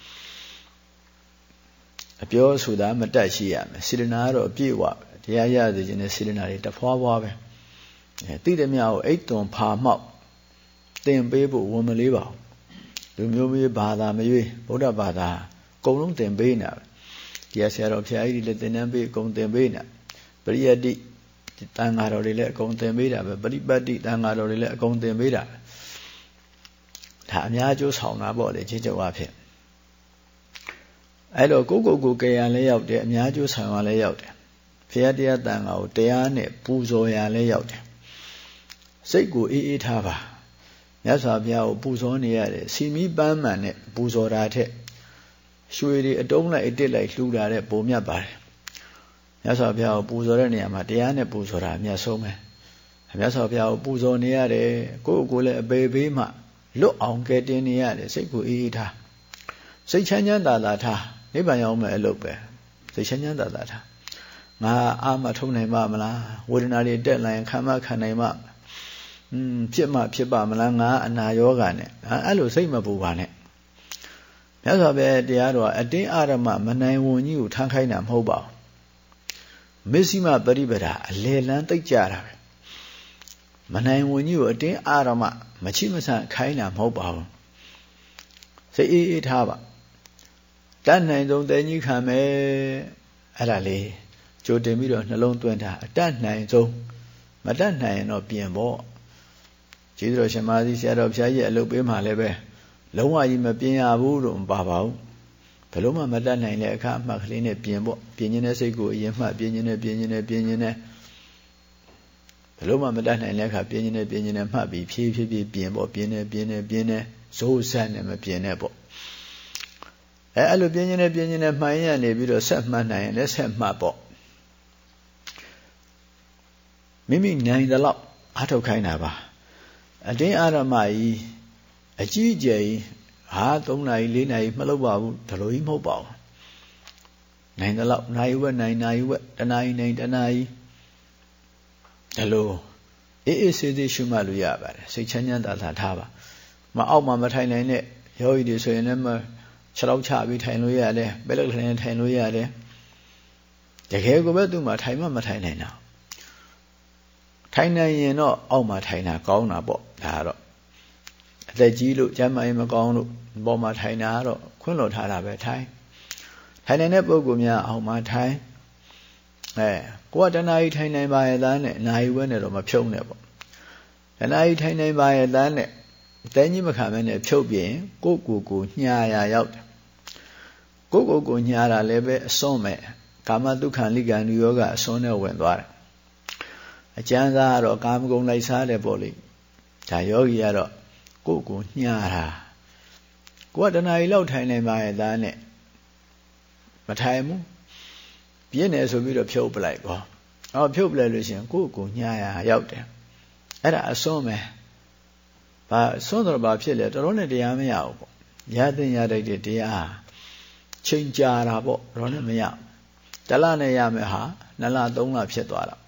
အပြောဆိုတာမတတ်ရှိရမယ်စေတနာကတော့အပြည့်ဝပဲတရားရစေခြင်းနဲ့စေတနာတွေတဖွာဖွာပဲအဲသိတဲ့မြတ်ကိုအိတ်သွန်ဖာမောက်သင်ပေးဖို့ဝန်မလေးပါဘူးလူမျိုးမျိုးဘာသာမရွေးဗုဒ္ဓဘာသာအကုန်လုံးသင်ပေးနေတာတရားဆရာတော်ဖျားကြီးတွေလည်းသင်တန်းပေးအကုန်သင်ပေးနေတာပရိယတ္တိတန်ဃာတော်တွေလည်းအကုန်သင်ပေးတာပဲပရိပတ်တိတန်ဃာတော်တွေလည်းအကုန်သင်ပေးတာဒါအများကျိုးဆောင်တာပေါ့လေချင်းချုပ်အဖြစ်အဲ့တော့ကိုကိုကိုကြရန်လည်းရောက်တယ်အများကျိုးဆောင်ရလည်းရောက်တယ်ဖျားတရားတန်ဃာကိုတရားနဲ့ပူဇော်ရလည်းရောက်တယ်စိတ်ကိုအေးအေးထားပါမြတ်စွာဘုရားကိုပူဇော်နေရတယ်စီမီပန်းမှန်နဲ့ပူဇော်တာထက်ရွှေတွေအတုံးလိုက်အတစ်လိုက်လှူတာတဲ့ပုံမြတ်ပါတယ်မြတ်စွာဘုရားကိုပူဇော်တဲ့နေရာမှာတရားနဲ့ပူဇော်တာအမြတ်ဆုံးပဲမြတ်စွာဘုရားကိုပူဇော်နေရတယ်ကိုယ့်ကိုယ်လည်းအပေပေးမှလွတ်အောင်ကဲတင်နေရတယ်စိတ်ကိုအေးအေးထားစိတ်ချမ်းချမ်းသာသာထားနိဗ္ဗာန်ရောက်မယ်အလုပ်ပဲစိတ်ချမ်းချမ်းသာသာထားငါအာမထုံနိုင်ပါမလားဝေဒနာတွေတက်လာရင်ခံမခံနိုင်မှอืมဖြစ်မှဖြစ်ပါမလားငါအနာယောဂာနဲ့အဲ့လိုစိတ်မပူပါနဲ့မြတ်စွာဘုရားတရားတော်အတင်းအာရမမနိုင်ဝန်ကြီးကိုထမ်းခိုင်းတာမဟုတ်ပါဘူးမစ္စည်းမပရိပဒါအလေလန်းသိကြတာပဲမနိုင်ဝန်ကြီးကိုအတင်းအာရမမချိမဆန်ခိုင်းတာမဟုတ်ပါဘူးစိတ်အေးအေးထားပါတတ်နိုင်ဆုံးတဲကြီးခံမယ်အဲ့ဒါလေးကြိုတင်ပြီးတော့နှလုံးသွင်းတာအတတ်နိုင်ဆုံးမတတ်နိုင်ရင်တော့ပြင်ပေါ့ကျေးဇူးတော်ရှင်မာသီဆရာတော်ဘုရားကြီးအလုပ်ပေးမှလည်းပဲလုံးဝကြီးမပြင်ရဘူးလို့မပါပါဘူးဘယ်လို့မှမတတ်နိုင်တဲ့အခါအမှတ်ကလေးနဲ့ပြင်ပေါ့ပြင်ခြင်းတဲ့စိတ်ကိုအရင်မှတ်ပြင်ခြင်းနဲ့ပြင်ခြင်းနဲ့ပြင်ခြင်းနဲ့ဘယ်လို့မှမတတ်နိုင်တဲ့အခါပြင်ခြင်းနဲ့ပြင်ခြင်းနဲ့မှတ်ပြီးဖြည်းဖြည်းဖြည်းပြင်ပေါ့ပြင်နေပြင်နေပြင်နေဇိုးဆက်နဲ့မပြင်နဲ့ပေါ့အဲအဲ့လိုပြင်ခြင်းနဲ့ပြင်ခြင်းနဲ့မှန်ရနေပြီးတော့ဆက်မှတ်နိုင်ရင်လည်းဆက်မှတ်ပေါ့မိမိနိုင်တဲ့လောက်အားထုတ်ခိုင်းတာပါအတင်းအာရမကြီးအကြီးအကျယ်ကြီးဟာသုံးနာရီလေးနာရီမလုပ်ပါဘူးဒါလိုကြီးမဟုတ်ပါဘူးနိုင်တဲ့လောက်နာရီဝက်နိုင်နာရီဝက်တနာရီနိုင်တနာရီဒါလိုအေးအေးဆေးဆေးရှုမှတ်လို့ရပါတယ်စိတ်ချမ်းချမ်းသာသာထားပါမအောက်မှာမထိုင်နိုင်တဲ့ယောဂီတွေဆိုရင်လည်းခြေထောက်ချပြီးထိုင်လို့ရတယ်ပဲလက်ခနဲ့ထိုင်လို့ရတယ်တကယ်ကိုပဲသူ့မှာထိုင်မှမထိုင်နိုင်တာထိုင်နိုင်ရင်တော့အောက်မှာထိုင်တာကောင်းတာပေါ့ဒါကတော့အသက်ကြီးလို့ကျန်းမာရေးမကောင်းလို့ပေါ်မှာထိုင်တာကတော့ခွင့်လွှတ်ထားတာပဲထိုင်ထိုင်နိုင်တဲ့ပုဂ္ဂိုလ်များအောက်မှာထိုင်အဲကိုကတဏှာကြီးထိုင်နိုင်ပါရဲ့သားနဲ့နာယီဝဲနဲ့တော့မဖြုံးနဲ့ပေါ့တဏှာကြီးထိုင်နိုင်ပါရဲ့သားနဲ့တဲကြီးမခံမဲနဲ့ဖြုတ်ပြင်ကိုကိုကိုညာရာရောက်တယ်ကိုကိုကိုညာတာလည်းပဲအစွန်းမဲ့ကာမတုခံလိကံလူယောဂအစွန်းနဲ့ဝင်သွားတယ်အကျဉ်းသားကတော့ကာမဂုဏ်လိုက်စားတယ်ပေါ့လေဒါယောဂီကတော့ကိုကိုညာတာကိုကတဏှာကြီးလောက်ထိုင်နိုင်ပါရဲ့သားနဲ့မထိုင်ဘူးပြင်းနေဆိုပြီးတော့ဖြုတ်ပလိုက်ပေါ့အော်ဖြုတ်ပလိုက်လို့ရှိရင်ကိုကိုညာရာရောက်တယ်အဲ့ဒါအစွန်းပဲဘာစွန်းတော့ဘာဖြစ်လဲတော်တော်နဲ့တရားမရဘူးပေါ့ရတဲ့ရတဲ့တရားချိန်ကြာတာပေါ့တော်နဲ့မရတလနဲ့ရမယ်ဟာနှစ်လသုံးလဖြစ်သွားတာ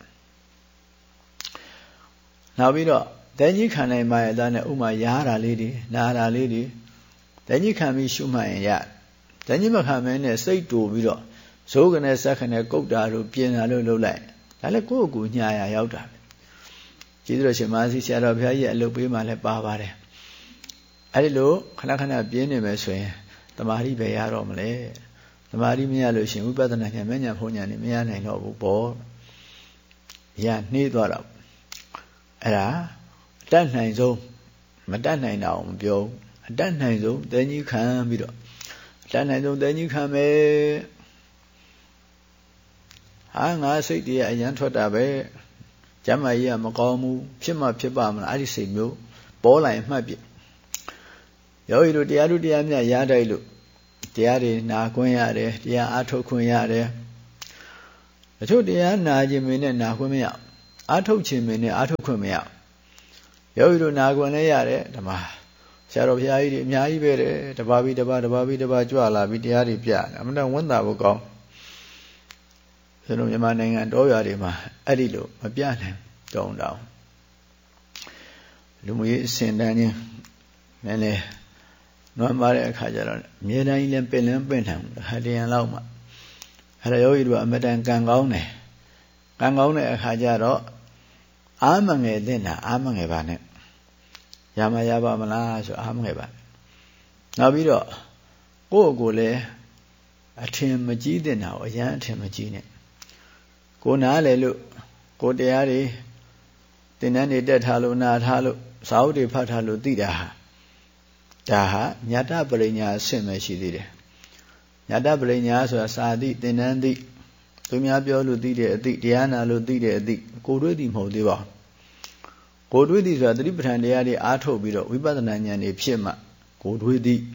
နောက်ပြီးတော့တန်ကြီးခံနိုင်ပါရဲ့သားနဲ့ဥမာရားတာလေးတွေနာတာလေးတွေတန်ကြီးခံပြီးရှုမှတ်ရင်ရတန်ကြီးမခံမဲနဲ့စိတ်တူပြီးတော့ဇိုးကနေစက်ခနဲ့ကုတ်တာတို့ပြင်တာလို့လုပ်လိုက်ဒါလည်းကိုယ့်ကိုညာရာရောက်တာပဲကျေးဇူးတော်ရှင်မာစီဆရာတော်ဘုရားကြီးအလုပ်ပေးမှလည်းပါပါတယ်အဲ့ဒီလိုခဏခဏပြင်းနေမယ်ဆိုရင်တမာတိပဲရတော့မလဲတမာတိမရလို့ရှင်ဝိပဿနာဉာဏ်မဉာဏ်ဖုံဉာဏ်နေမရနိုင်တော့ဘူးပေါ့ရနှေးသွားတော့အဲ့ဒါအတတ်နိုင်ဆုံးမတတ်နိုင်တာအောင်မပြောဘူးအတတ်နိုင်ဆုံးတဲကြီးခံပြီးတော့အတတ်နိုင်ဆုံးတဲကြီးခံမယ်ဟာငါစိတ်တည်းအရန်ထွက်တာပဲကျမ်းမာရေးကမကောင်းဘူးဖြစ်မှဖြစ်ပါမလားအဲ့ဒီစိတ်မျိုးပေါ်လာရင်မှတ်ပြယောဂီတို့တရားတို့တရားမြတ်ရတိုက်လို့တရားတွေနာခွင့်ရတယ်တရားအားထုတ်ခွင့်ရတယ်တချို့တရားနာခြင်းမင်းနဲ့နာခွင့်မရအားထုတ်ခြင်းမင်းနဲ့အားထုတ်ခွင့်မရယောဂီတို့နာခွင့်လည်းရတယ်ဓမ္မဆရာတော်ဘုရားကြီးတွေအများကြီးပဲတဲ့တပါးပြီးတပါးတပါးပြီးတပါးကြွလာပြီးတရားတွေပြအမှန်တော့ဝန်တာဖို့ကောင်းကျွန်တော်မြန်မာနိုင်ငံတောရွာတွေမှာအဲ့ဒီလိုမပြနိုင်တောင်းတောင်းလူမျိုးရေးအစဉ်တန်းချင်းနည်းနည်းနွမ်းပါတဲ့အခါကျတော့အမြဲတမ်းကြီးလည်းပင်လန်းပင်ထန်ခါတရံလောက်မှအဲ့ဒါယောဂီတို့ကအမတန်ကံကောင်းတယ်ကံကောင်းတဲ့အခါကျတော့အာမငယ်တဲ့နာအာမငယ်ပါနဲ့ရမရပါမလားဆိုအာမငယ်ပါနောက်ပြီးတော့ကိုယ့်ကိုယ်လည်းအထင်မကြီးတဲ့နာကိုအရန်အထင်မကြီးနဲ့ကိုနားလေလို့ကိုတရားတွေသင်္นานတွေတက်ထားလို့နာထားလို့စာအုပ်တွေဖတ်ထားလို့သိတာဟာဒါဟာညတပရိညာအဆင့်ပဲရှိသေးတယ်ညတပရိညာဆိုတာစာသိသင်္นานသိသူများပြောလို့သိတဲ့အသိတရားနာလို့သိတဲ့အသိကိုတွေးသိမဟုတ်သေးပါဘူးကိုတွေးသိဆိုတာသတိပဋ္ဌာန်တရားတွေအားထုတ်ပြီးတော့ဝိပဿနာဉာဏ်တွေဖြစ်မှကိုတွေးသိ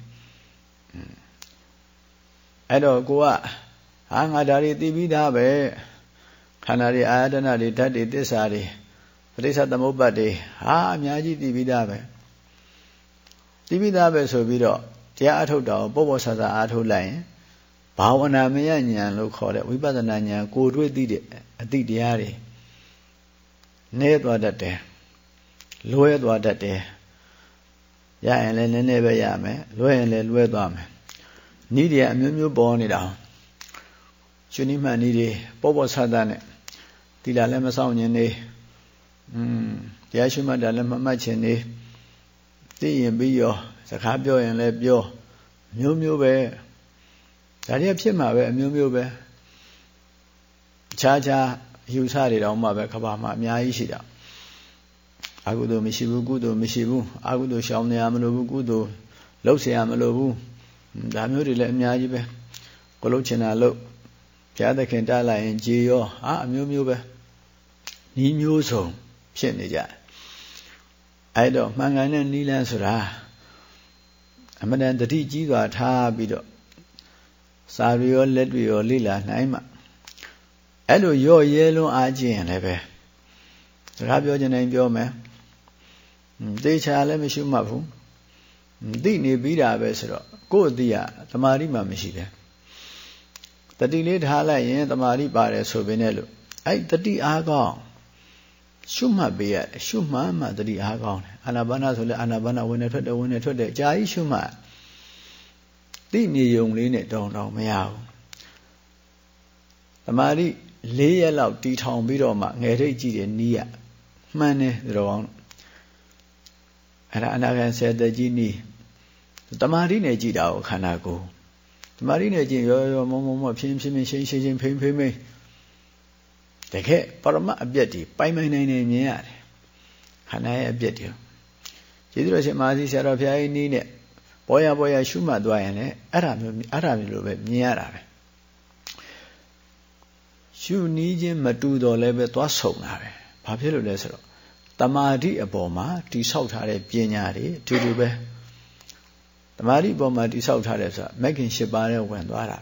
အဲ့တော့ကိုကဟာငါဒါတွေသိပြီးသားပဲခန္ဓာတွေအာယတနာတွေဓာတ်တွေသစ္စာတွေပဋိစ္စသမုပ္ပါဒ်တွေဟာအများကြီးသိပြီးသားပဲသိပြီးသားပဲဆိုပြီးတော့တရားအထုတ်တော်ပေါ့ပေါ့ဆဆအားထုတ်လိုက်ရင်ဘာဝနာမယဉာဏ်လို့ခေါ်တဲ့ဝိပဿနာဉာဏ်ကိုတွေ့သိတဲ့အသိတရားတွေနည်းသွားတတ်တယ်လွဲသွားတတ်တယ်ရရင်လည်းနည်းနည်းပဲရမယ်လွဲရင်လည်းလွဲသွားမယ်ဤတွေအမျိုးမျိုးပေါ်နေတာရှင်နိမှန်ဤတွေပေါ့ပေါ့ဆဆနဲ့တိလာလည်းမဆောင်ခြင်းနေอืมတရားရှိမှတ်တာလည်းမမှတ်ခြင်းနေသိရင်ပြီးရောစကားပြောရင်လည်းပြောမျိုးမျိုးပဲဒါတွေဖြစ်မှာပဲအမျိုးမျိုးပဲခြားခြားယူဆတွေတောင်မှပဲကဘာမှအများကြီးရှိတာအကုသိုလ်မရှိဘူးကုသိုလ်မရှိဘူးအကုသိုလ်ရှောင်နေရမလို့ဘူးကုသိုလ်လှုပ်เสียရမလို့ဘူးဒါမျိုးတွေလည်းအများကြီးပဲကိုလှုပ်ချင်တာလှုပ်ဘုရားသခင်တားလိုက်ရင်ကြေရောဟာအမျိုးမျိုးပဲဤမျိုးစုံဖြစ်နေကြအဲ့တော့မှန်ကန်တဲ့နိလန်းဆိုတာအမှန်တန်တတိကြီးစွာထားပြီးတော့စာရီရောလက်တွေရောလိလာနိုင်မှအဲ့လိုရော့ရဲလွန်းအားကျရင်လည်းပဲစကားပြောချင်တိုင်းပြောမယ်သေချာလည်းမရှိမှတ်ဘူးသိနေပြီးတာပဲဆိုတော့ကိုယ့်အသိကတမာတိမှမရှိပဲတတိလေးထားလိုက်ရင်တမာတိပါတယ်ဆိုပေနဲ့လို့အဲ့တတိအားကောင်းရှုမှတ်ပေးရတယ်ရှုမှတ်မှတတိအားကောင်းတယ်အာနာပါနဆိုလဲအာနာပါနဝင်နေထွက်တယ်ဝင်နေထွက်တယ်အကြာကြီးရှုမှတ်သိနေုံလေးနဲ့တောင်းတောင်းမရဘူးတမာတိလေးရက်လောက်တီထောင်ပြီးတော့မှငယ်ထိတ်ကြည့်တယ်နီးရမှန်တယ်တော်ကောင်းအဲ့ဒါအနာဂတ်ဆယ်သက်ကြီးနီးတမာတိနဲ့ကြည့်တာကိုခန္ဓာကိုယ်တမာတိနဲ့ကြည့်ရောရောမောမောမောဖြင်းဖြင်းရှင်းရှင်းရှင်းဖိမ့်ဖိမ့်ဖိမ့်တကယ်ပရမအပြည့်တွေပိုင်ပိုင်နိုင်နိုင်မြင်ရတယ်ခန္ဓာရဲ့အပြည့်တွေကျေးဇူးတော်ရှင်မဟာစီဆရာတော်ဘုရားကြီးနီးနဲ့ပေါ်ရပေါ်ရရှုမှတ်သွားရင်လည်းအဲ့ဒါမျိုးအဲ့ဒါမျိုးလိုပဲမြင်ရတာပဲရှုနီးခြင်းမတူတော့လည်းပဲသွားဆုံတာပဲဘာဖြစ်လို့လဲဆိုတော့တမာတိအပေါ်မှာတိဆောက်ထားတဲ့ပညာတွေအတူတူပဲတမာတိအပေါ်မှာတိဆောက်ထားတဲ့ဆိုတာမဂ်ခင်၈ပါးနဲ့ဝင်သွားတာ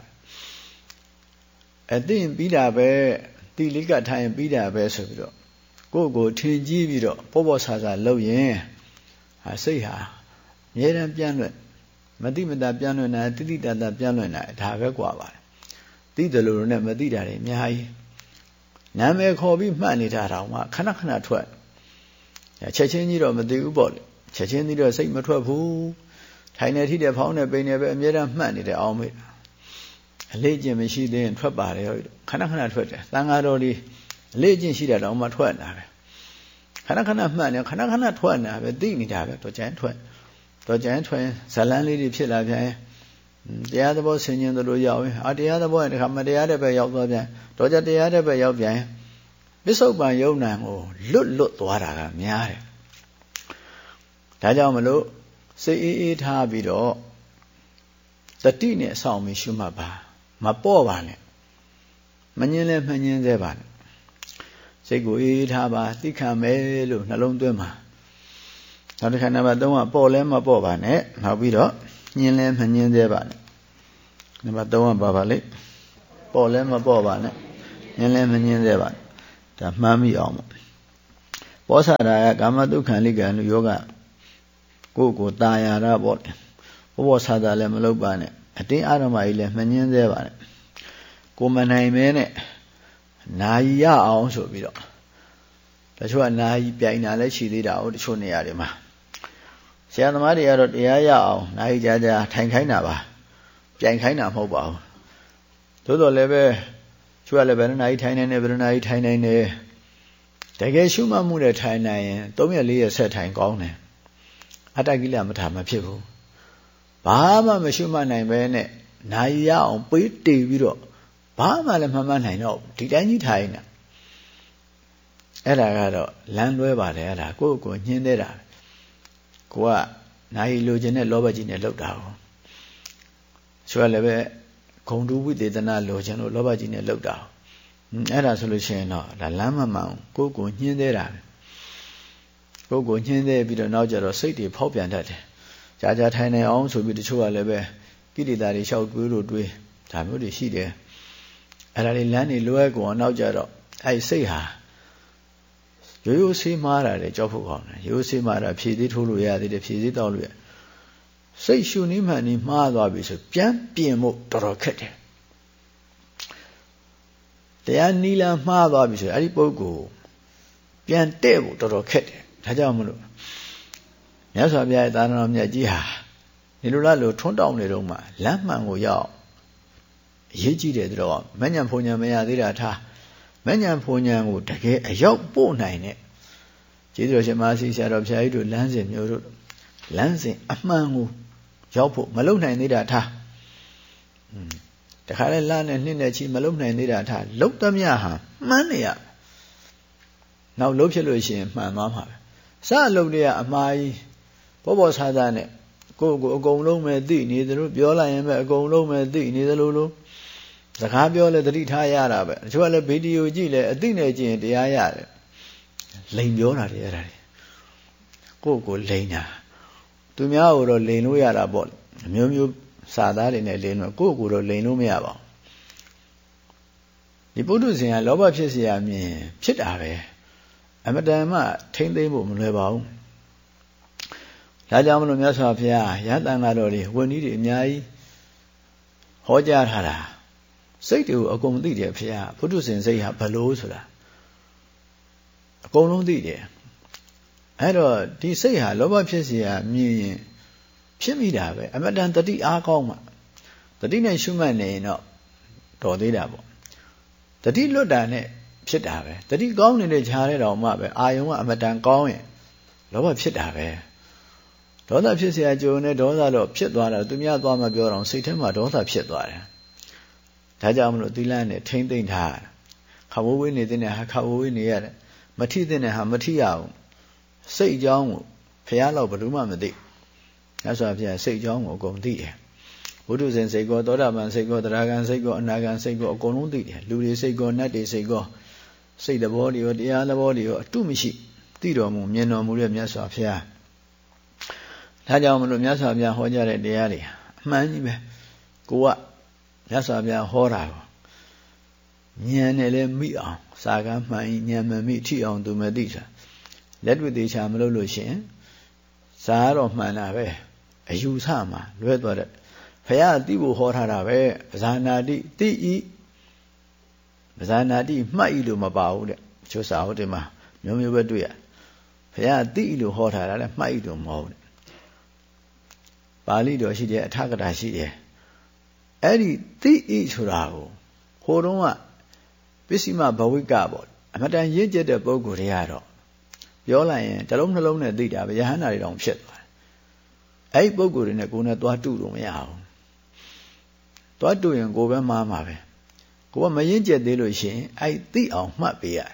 အသိရင်ပြီးတာပဲတိလိကထိုင်ပြီးတာပဲဆိုပြီးတော့ကိုယ့်ကိုထင်ကြီးပြီးတော့ပေါ့ပေါ့ဆာဆာလှုပ်ရင်ဟာစိတ်ဟာအမြဲတမ်းပြန့်လွင့်မတိမတာပြန့်လွင့်တာတိတိတတ်တာပြန့်လွင့်တာဒါပဲกว่าပါတယ်သိတယ်လို့နဲ့မသိတာတွေအများကြီးနာမည်ခေါ်ပြီးမှတ်နေတာတောင်မှခဏခဏထွက်ချက်ချင်းကြီးတော့မသိဘူးပေါ့လေချက်ချင်းကြီးတော့စိတ်မထွက်ဘူးထိုင်နေထိတဲ့ဖောင်းနေပိန်နေပဲအမြဲတမ်းမှတ်နေတယ်အောင်မေးအလေးကျင့်မရှိသေးရင်ထွက်ပါတယ်ဟုတ်ခဏခဏထွက်တယ်သံဃာတော်လေးအလေးကျင့်ရှိတာတောင်မှထွက်နေတာပဲခဏခဏမှတ်နေခဏခဏထွက်နေတာပဲသိနေတာပဲတော့ကျန်ထွက်တော့ကျန်ထွက်ဇလန်းလေးတွေဖြစ်လာပြန်တရားသဘောဆင်ញင်သလိုရောက်ရင်အာတရားသဘောရင်တခါမတရားတဲ့ဘက်ရောက်သွားပြန်တော့ကြတရားတဲ့ဘက်ရောက်ပြန်ပစ္စုပန်ယုံနံကိုလွတ်လွတ်သွားတာကများတယ်ဒါကြောင့်မလို့စိတ်အေးအေးထားပြီးတော့တတိနဲ့အဆောင်ပြီးရှုမှတ်ပါမပေါ့ပါနဲ့မငင်းလဲမငင်းသေးပါနဲ့စိတ်ကိုအေးအေးထားပါသိခံမယ်လို့နှလုံးသွင်းပါနောက်တစ်ခါနံပါတ်၃ကပေါ့လဲမပေါ့ပါနဲ့နောက်ပြီးတော့ညင်းလဲမညင်းသေးပါနဲ့နံပါတ်၃ကပါပါလေပေါ့လဲမပေါ့ပါနဲ့ညင်းလဲမညင်းသေးပါနဲ့ဒါမှန်းမိအောင်ပေါ့ပောဆရာကကာမတုခံလိကံလို့ယောဂကိုယ်ကိုတာယာရပေါ့ဘောဘောဆာတာလည်းမလုပ်ပါနဲ့အတင်းအာရမကြီးလည်းမညင်းသေးပါနဲ့ကိုမနိုင်မဲနဲ့နာယီရအောင်ဆိုပြီးတော့တချို့ကနာယီပြိုင်တာလည်းရှိသေးတာဟုတ်တချို့နေရာတွေမှာဆရာသမားတွေကတော့တရားရအောင်နာယီကြာကြာထိုင်ခိုင်းတာပါပြိုင်ခိုင်းတာမဟုတ်ပါဘူးသို့တော်လည်းပဲချို့ကလည်းဘယ်နာယီထိုင်နိုင်တယ်ဘယ်နာယီထိုင်နိုင်တယ်တကယ်ရှုမှတ်မှုနဲ့ထိုင်နိုင်ရင်သုံးရက်လေးရက်ဆက်ထိုင်ကောင်းတယ်အတ္တကိလမထာမဖြစ်ဘူးဘာမှမရှုမှတ်နိုင်ပဲနဲ့နာယီရအောင်ပေးတည်ပြီးတော့ဘာမှလည်းမမှတ်နိုင်တော့ဒီတိုင်းကြီးထိုင်နေတာအဲ့ဒါကတော့လမ်းလွဲပါတယ်အဲ့ဒါကိုယ့်ကိုညှင်းသေးတာကိုကနာယီလိုချင်တဲ့လောဘကြီးနဲ့လှုပ်တာကိုဆိုရလည်းပဲဂုံတူဝိသေသနာလိုချင်လို့လောဘကြီးနဲ့လှုပ်တာအဲ့ဒါဆိုလို့ရှိရင်တော့ဒါလမ်းမမှန်ကိုယ့်ကိုညှင်းသေးတာကိုယ့်ကိုညှင်းသေးပြီးတော့နောက်ကျတော့စိတ်တွေဖောက်ပြန်တတ်တယ်ကြာကြာထိုင်နေအောင်ဆိုပြီးတချို့ကလည်းပဲကိလေသာတွေလျှောက်တွေးလို့တွေးဒါမျိုးတွေရှိတယ်အဲ့ဒါလေးလမ်းတွေလွဲကုန်နောက်ကျတော့အဲ့စိတ်ဟာရိုးရိုးဆေးမားတာလေကြောက်ဖို့ကောင်းတယ်ရိုးဆေးမားတာဖြည့်သေးထိုးလို့ရသေးတယ်ဖြည့်သေးတောက်လို့ရစိတ်ရှုနည်းမှန်နည်းမှားသွားပြီဆိုပြန်ပြင်ဖို့တော်တော်ခက်တယ်တရားနီလာမှားသွားပြီဆိုအဲ့ဒီပုဂ္ဂိုလ်ပြန်တဲ့ဖို့တော်တော်ခက်တယ်ဒါကြောင့်မလို့မြတ်စွာဘုရားရဲ့သာသနာ့မြတ်ကြီးဟာဒီလိုလားလို့ထွန်းတောင်းနေတော့မှလမ်းမှန်ကိုရောက်အရေးကြီးတယ်တော့မဉ္ဇဉ်ဖုန်ဉ္ဇဉ်မရသေးတာထားမဉ္ဇဉ်ဖုန်ဉ္ဇဉ်ကိုတကယ်အရောက်ပို့နိုင်တဲ့ကျေးဇူးတော်ရှင်မဆီဆရာတော်ဘုရားကြီးတို့လမ်းစဉ်မျိုးတို့လမ်းစဉ်အမှန်ကိုရောက်ဖို့မလုံနိုင်သေးတာထားတခါလဲလမ်းနဲ့နှင်းနဲ့ချီမလုံနိုင်သေးတာထားလုံသမျှဟာမှန်းနေရနောက်လုံဖြစ်လို့ရှိရင်မှန်သွားမှာပဲစလုံတွေကအမှားကြီးဘောဘောဆာဆာနဲ့ကိုယ့်ကိုအကုန်လုံးပဲသိနေသလိုပြောလိုက်ရင်ပဲအကုန်လုံးပဲသိနေသလိုလိုစကားပြောလဲသတိထားရတာပဲတချို့ကလည်းဗီဒီယိုကြည့်လဲအသိနဲ့ကြည့်ရင်တရားရတယ်လိန်ပြောတာတွေအဲ့ဒါတွေကိုယ့်ကိုလိန်တာသူများကိုတော့လိန်လို့ရတာပေါ့အမျိုးမျိုးစာသားတွေနဲ့လိန်လို့ကိုယ့်ကိုတော့လိန်လို့မရပါဘူးဒီပုထုဇဉ်ကလောဘဖြစ်เสียမြင်ဖြစ်တာပဲအမတန်မှထိမ့်သိမ့်ဖို့မလွယ်ပါဘူးဒါကြောင့်မလို့မြတ်စွာဘုရားရဟန်းတန်ဃာတော်တွေဝန်ကြီးတွေအများကြီးဟောကြားထားတာစိတ်တွေကိုအကုန်သိတယ်ဘုရားပုထုဇဉ်စိတ်ဟာဘလို့ဆိုတာအကုန်လုံးသိတယ်အဲ့တော့ဒီစိတ်ဟာလောဘဖြစ်เสียမြင်ရင်ဖြစ်မိတာပဲအမတန်တတိအားကောင်းမှတတိနဲ့ရှုမှတ်နေရင်တော့တော်သေးတာပေါ့တတိလွတ်တာနဲ့ဖြစ်တာပဲတတိကောင်းနေတဲ့ခြားတဲ့တော်မှပဲအာယုံကအမတန်ကောင်းရင်လောဘဖြစ်တာပဲဒေါသဖြစ်เสียကြုံနဲ့ဒေါသတော့ဖြစ်သွားတာသူများသွားမှပြောတော့စိတ်ထဲမှာဒေါသဖြစ်သွားတယ်ဒါကြောင့်မလို့သီလနဲ့ထိမ့်သိမ့်ထားခဝဝေးနေတဲ့ဟာခဝဝေးနေရတယ်မထိတဲ့ဟာမထိရအောင်စိတ်အကြောင်းကိုဖះလောက်ဘယ်သူမှမသိညဆိုဖះစိတ်အကြောင်းကိုအကုန်သိတယ်ဘုဒ္ဓဇင်စိတ်ကောသောတာပန်စိတ်ကောတရားဂန်စိတ်ကောအနာဂန်စိတ်ကောအကုန်လုံးသိတယ်လူတွေစိတ်ကောနတ်တွေစိတ်ကောစိတ်သဘောတွေရောတရားသဘောတွေရောအတုမရှိသိတော်မူမြင်တော်မူတဲ့မြတ်စွာဘုရားဒါကြောင့်မလို့မြတ်စွာဘုရားဟောကြားတဲ့တရားတွေအမှန်ကြီးပဲကိုကမြတ်စွာဘုရားဟောတာကိုဉာဏ်နဲ့လည်းမိအောင်စာကမှန်ဉာဏ်မမိထိအောင်သူမသိတာလက်တွေ့သေးချာမလုပ်လို့ရှိရင်စာတော့မှန်တာပဲအယူဆမှာလွဲသွားတဲ့ဘုရားသိဖို့ဟောထားတာပဲပဇာနာတိတိဤပဇာနာတိမှတ်ဤလို့မပါဘူးတဲ့ချိုးစာဟုတ်တယ်မှာမျိုးမျိုးပဲတွေ့ရဘုရားသိဤလို့ဟောထားတာလည်းမှတ်ဤလို့မဟုတ်ဘူးပါဠိတော်ရှိတယ်အထကထာရှိတယ်အဲ့ဒီသိဤဆိုတာကိုဟိုတုန်းကပစ္စည်းမဘဝိကပေါ့အမတန်ရင့်ကျက်တဲ့ပုဂ္ဂိုလ်တွေကတော့ပြောလိုက်ရင်တစ်လုံးနှလုံးနဲ့သိတာပဲယဟန္တာတွေတောင်ဖြစ်သွားတယ်အဲ့ဒီပုဂ္ဂိုလ်တွေနဲ့ကိုယ်နဲ့သွားတူလို့မရဘူးသွားတူရင်ကိုယ်ပဲမှားမှာပဲကိုယ်ကမရင့်ကျက်သေးလို့ရှိရင်အဲ့သိအောင်မှတ်ပေးရတယ်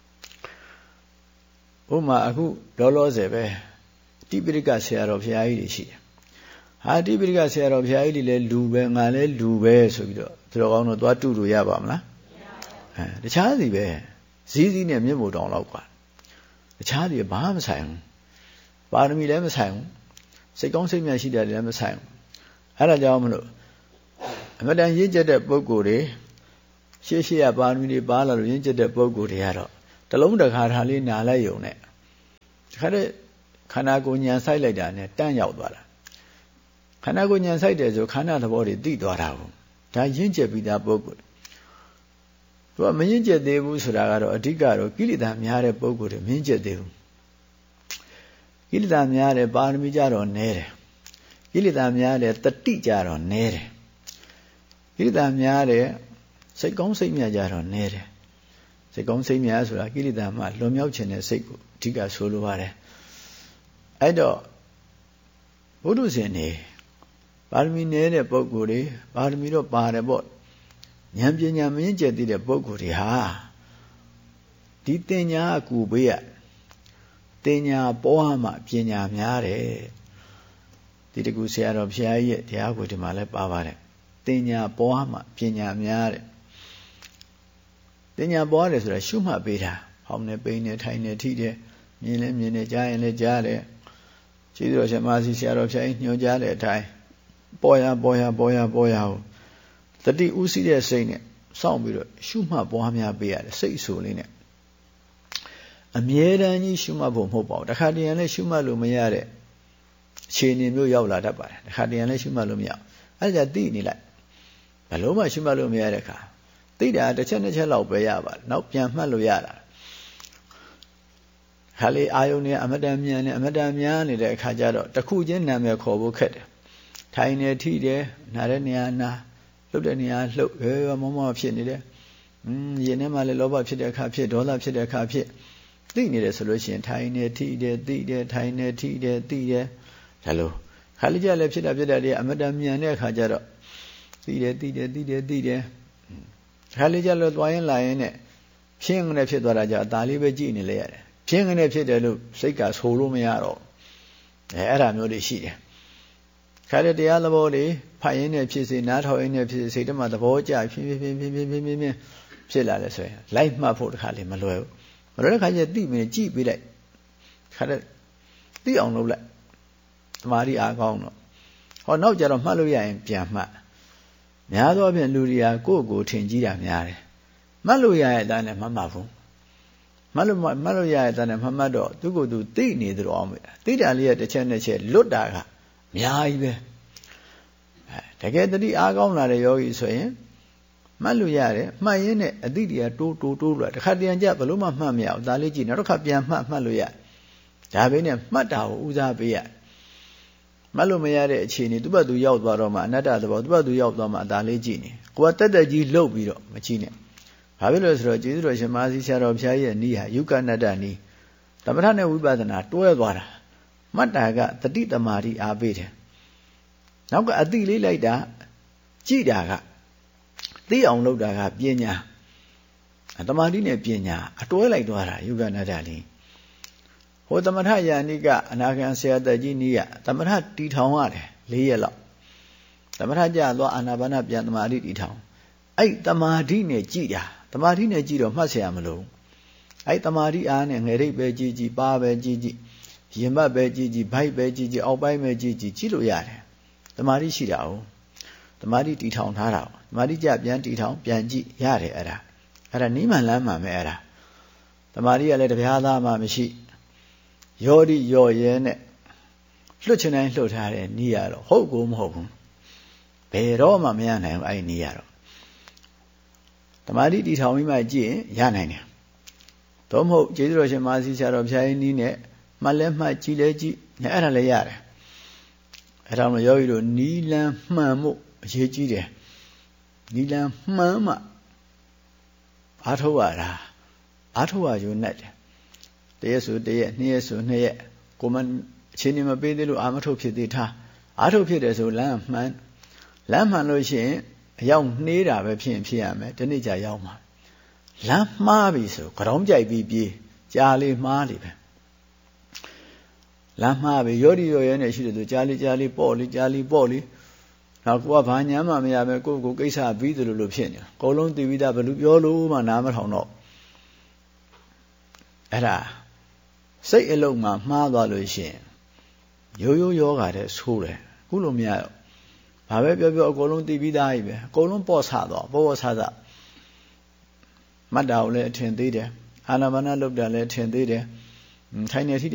ဥပမာအခုလောလောဆယ်ပဲတိပိဋကဆရာတော်ဘုရားကြီးတွေရှိတယ်ဟာတိပိဋကဆရာတော်ဘုရားကြီးတွေလည်းလူပဲငါလည်းလူပဲဆိုပြီးတော့သူတော်ကောင်းတို့သွားတူလို့ရပါမလားအဲတခြားစီပဲဇီးဇီးနဲ့မြင့်မို့တောင်လောက်กว่าတခြားစီဘာမှမဆိုင်ဘူးပါရမီလည်းမဆိုင်ဘူးစိတ်ကောင်းစိတ်မြတ်ရှိတယ်လည်းမဆိုင်ဘူးအဲ့ဒါကြောင့်မလို့အမတန်ရင့်ကျက်တဲ့ပုဂ္ဂိုလ်တွေရှေ့ရှေ့ကပါရမီတွေပါလာလို့ရင့်ကျက်တဲ့ပုဂ္ဂိုလ်တွေကတော့တလုံးတစ်ခါထားလေးနာလိုက်ယုံနဲ့တခါတည်းခန္ဓာကိုယ်ညံဆိုင်လိုက်တာနဲ့တန့်ရောက်သွားတာခန္ဓာကိုယ်ညံဆိုင်တယ်ဆိုခန္ဓာသဘောတွေသိသွားတာကိုဒါရင့်ကျက်ပြီးသားပုဂ္ဂိုလ်ဘုသူကမရင့်ကျက်သေးဘူးဆိုတာကတော့အဓိကတော့ကိလေသာများတဲ့ပုဂ္ဂိုလ်တွေမရင့်ကျက်သေးဘူးကိလေသာများတဲ့ပါရမီကြတော့နည်းတယ်ကိလေသာများတဲ့တတိကြတော့နည်းတယ်ကိလေသာများတဲ့စိတ်ကောင်းစိတ်မြတ်ကြတော့နည်းတယ်စိတ်ကောင်းစိတ်မြတ်ဆိုတာကိလေသာမှလွန်မြောက်ခြင်းတဲ့စိတ်ကိုအဓိကဆိုလိုပါတယ်အဲ့တော့ဘုဒ္ဓဇင်နေပါရမီနည်းတဲ့ပုဂ္ဂိုလ်တွေပါရမီတော့ပါတယ်ပေါ့ဉာဏ်ပညာမင်းကျက်သေးတဲ့ပုဂ္ဂိုလ်တွေဟာဒီတင်ညာအကူပေးရတင်ညာပေါ်မှပညာများတယ်ဒီတကူဆရာတော်ဘုရားကြီးရဲ့တရားကိုဒီမှာလဲပါပါတယ်တင်ညာပေါ်မှပညာများတယ်တင်ညာပေါ်ရတယ်ဆိုတာရှုမှတ်ပေးတာဟောင်းနေပိန်နေထိုင်နေထိတယ်မြင်လဲမြင်နေကြားရင်လဲကြားတယ်ကျေးဇူးတော်ရှင်မဆီဆရာတော်ဘုရားကြီးညွှန်ကြားတဲ့အတိုင်းပေါ်ရပေါ်ရပေါ်ရပေါ်ရဟုတ်တတိဥသိတဲ့စိတ်နဲ့စောင့်ပြီးတော့ရှုမှတ်ပွားများပေးရတယ်စိတ်ဆိုလေးနဲ့အမြဲတမ်းကြီးရှုမှတ်ဖို့မဟုတ်ပါဘူးတခါတည်းရန်လည်းရှုမှတ်လို့မရတဲ့အခြေအနေမျိုးရောက်လာတတ်ပါတယ်တခါတည်းရန်လည်းရှုမှတ်လို့မရအဲ့ဒါကြသိနေလိုက်ဘယ်လုံးမှရှုမှတ်လို့မရတဲ့အခါသိတာတစ်ချက်နှစ်ချက်လောက်ပဲရပါတယ်နောက်ပြန်မှတ်လို့ရတာခါလေးအာယုန်နဲ့အမတန်မြန်နဲ့အမတန်များနေတဲ့အခါကျတော့တစ်ခုချင်းနာမည်ခေါ်ဖို့ခက်တယ်ထိုင်နေထိတယ်နားတဲ့နေရာနာလှုပ်တဲ့နေရာလှုပ်ရဲမောမောဖြစ်နေတယ်။อืมရင်ထဲမှာလည်းလောဘဖြစ်တဲ့အခါဖြစ်ဒေါသဖြစ်တဲ့အခါဖြစ်သိနေတယ်ဆိုလို့ရှိရင်ထိုင်နေထိတယ်သိတယ်ထိုင်နေထိတယ်သိတယ်ဒါလို့ခါလေးကြလည်းဖြစ်တာဖြစ်တာတွေအမတန်မြန်တဲ့အခါကျတော့သိတယ်သိတယ်သိတယ်သိတယ်ခါလေးကြလည်းသွားရင်လာရင်နဲ့ဖြင်းကနေဖြစ်သွားတာကြအသာလေးပဲကြည့်နေလေရတယ်ဖြင်းကနေဖြစ်တယ်လို့စိတ်ကဆိုလို့မရတော့အဲအဲ့ဒါမျိုးတွေရှိတယ်ခါတဲ့တရားသဘောတွေဖတ်ရင်းနဲ့ဖြစ်စေနားထောင်ရင်းနဲ့ဖြစ်စေစိတ်ထဲမှာသဘောကျဖြည်းဖြည်းဖြည်းဖြည်းဖြည်းဖြည်းဖြည်းဖြစ်လာလဲဆိုရင်လိုက်မှတ်ဖို့တခါလေမလွယ်ဘူးမလွယ်တဲ့ခါကျသိမြင်ကြည့်ပေးလိုက်ခါတဲ့သိအောင်လုပ်လိုက်သမာဓိအားကောင်းတော့ဟောနောက်ကြတော့မှတ်လို့ရရင်ပြန်မှတ်များသောအားဖြင့်လူတွေကကိုယ့်ကိုယ်ထင်ကြီးတာများတယ်မှတ်လို့ရရဲ့အတိုင်းနဲ့မှတ်မှာဘူးမှတ်လို့မှတ်လို့ရရဲ့အတိုင်းနဲ့မှတ်မှတ်တော့သူ့ကိုယ်သူသိနေသလိုအောင်ပဲသိတာလေးရဲ့တစ်ချက်နှစ်ချက်လွတ်တာကအများကြီးပဲတကယ်တတိအားကောင်းလာတဲ့ယောဂီဆိုရင်မှတ်လို့ရတယ်မှတ်ရင်းနဲ့အတိတရားတိုးတိုးတိုးလို့တခါတရံကြဘလို့မှမှတ်မရဘူးဒါလေးကြည့်နောက်တစ်ခါပြန်မှတ်မှတ်လို့ရဒါပဲနဲ့မှတ်တာကိုဦးစားပေးရမှတ်လို့မရတဲ့အခြေအနေသူ့ဘက်သူရောက်သွားတော့မှအနတ္တသဘောသူ့ဘက်သူရောက်သွားမှဒါလေးကြည့်နေကိုယ်ကတက်တက်ကြီးလှုပ်ပြီးတော့မကြည့်နဲ့ဘာဖြစ်လို့ဆိုတော့ကျေးဇူးတော်ရှင်မဟာစီဆရာတော်ဘုရားရဲ့ဤဟာယုကနတ္တနီးသမထနဲ့ဝိပဿနာတွဲသွားတာမှတ်တာကတတိတမာတိအားပေးတယ်နောက်ကအတိလေးလိုက်တာကြည့်တာကသိအောင်လုပ်တာကပညာတမာတိနဲ့ပညာအတွဲလိုက်သွားတာယုကနတ္တလေးဟိုသမထယာနိကအနာဂံဆရာတက်ကြီးနီးကသမထတီထောင်ရတယ်၄ရက်လောက်သမထကြသွားအာနာပါနပြန်တမာတိတီထောင်အဲ့တမာတိနဲ့ကြည့်တာတမာတိနဲ့ကြည့်တော့မှတ်เสียရမလို့အဲ့တမာတိအားနဲ့ငယ်ရိပ်ပဲကြည့်ကြည့်ပါပဲကြည့်ကြည့်ရင်ဘတ်ပဲကြည့်ကြည့်ဘိုက်ပဲကြည့်ကြည့်အောက်ပိုင်းပဲကြည့်ကြည့်ကြည့်လို့ရတယ်တမာတိရှိတာ哦တမာတိတီထောင်ထားတာတမာတိကြပြန်တီထောင်ပြန်ကြည့်ရတယ်အဲ့ဒါအဲ့ဒါနိမန်လမ်းမှာပဲအဲ့ဒါတမာတိကလည်းတရားသားမှမရှိယောဒီယောရဲနဲ့လွတ်ချင်တိုင်းလှုပ်ထားတဲ့နီးရတော့ဟုတ်ကိုမဟုတ်ဘူးဘယ်တော့မှမရနိုင်ဘူးအဲ့ဒီနီးရတော့တမာတိတီထောင်ပြီးမှကြည့်ရင်ရနိုင်တယ်တော့မဟုတ်ကျေးဇူးတော်ရှင်မဟာစီဆရာတော်ဘုရားကြီးနီးနဲ့မှတ်လဲမှတ်ကြည့်လဲကြည့်နဲ့အဲ့ဒါလည်းရတယ်အဲ့ဒါမှယောဂီတို့နီလန်းမှန်မှုအရေးကြီးတယ်နီလန်းမှန်မှအားထုတ်ရတာအားထုတ်ရယူနဲ့တယ်တရက်ဆိုတရက်နှစ်ရက်ဆိုနှစ်ရက်ကိုမအချိန်နေမပေးသေးလို့အာမထုတ်ဖြစ်သေးထားအားထုတ်ဖြစ်တယ်ဆိုလမ်းမှန်လမ်းမှန်လို့ရှိရင်အရောက်နှေးတာပဲဖြစ်ရင်ဖြစ်ရမယ်ဒီနေ့ကြာရောက်မှာလမ်းမှားပြီဆိုကြောင်းကြိုက်ပြီးပြေးကြာလေးမှားလေပဲလမ်းမှားပြီရောဒီရောရဲနဲ့ရှိတယ်ဆိုကြာလေးကြာလေးပေါ့လေးကြာလေးပေါ့လေးနောက်ကိုကဘာညာမှမရပဲကိုကိုကိစ္စပြီးသလိုလိုဖြစ်နေတာအကုန်လုံးသိပြီးသားဘယ်လိုပြောလို့မှနားမထောင်တော့အဲ့ဒါစိတ်အလုံးမှာမှားသွားလို့ရှိရင်ရိုးရိုးယောဂါတဲ့ဆိုးတယ်ခုလိုမရတော့ဘာပဲပြောပြောအကုန်လုံးသိပြီးသားကြီးပဲအကုန်လုံးပေါ့ဆသွားပေါ့ပေါ့ဆဆမှတ်တာကိုလည်းအထင်သေးတယ်အာနာပါနလုပ်တာလည်းအထင်သေးတယ်ထိုင်နေထိ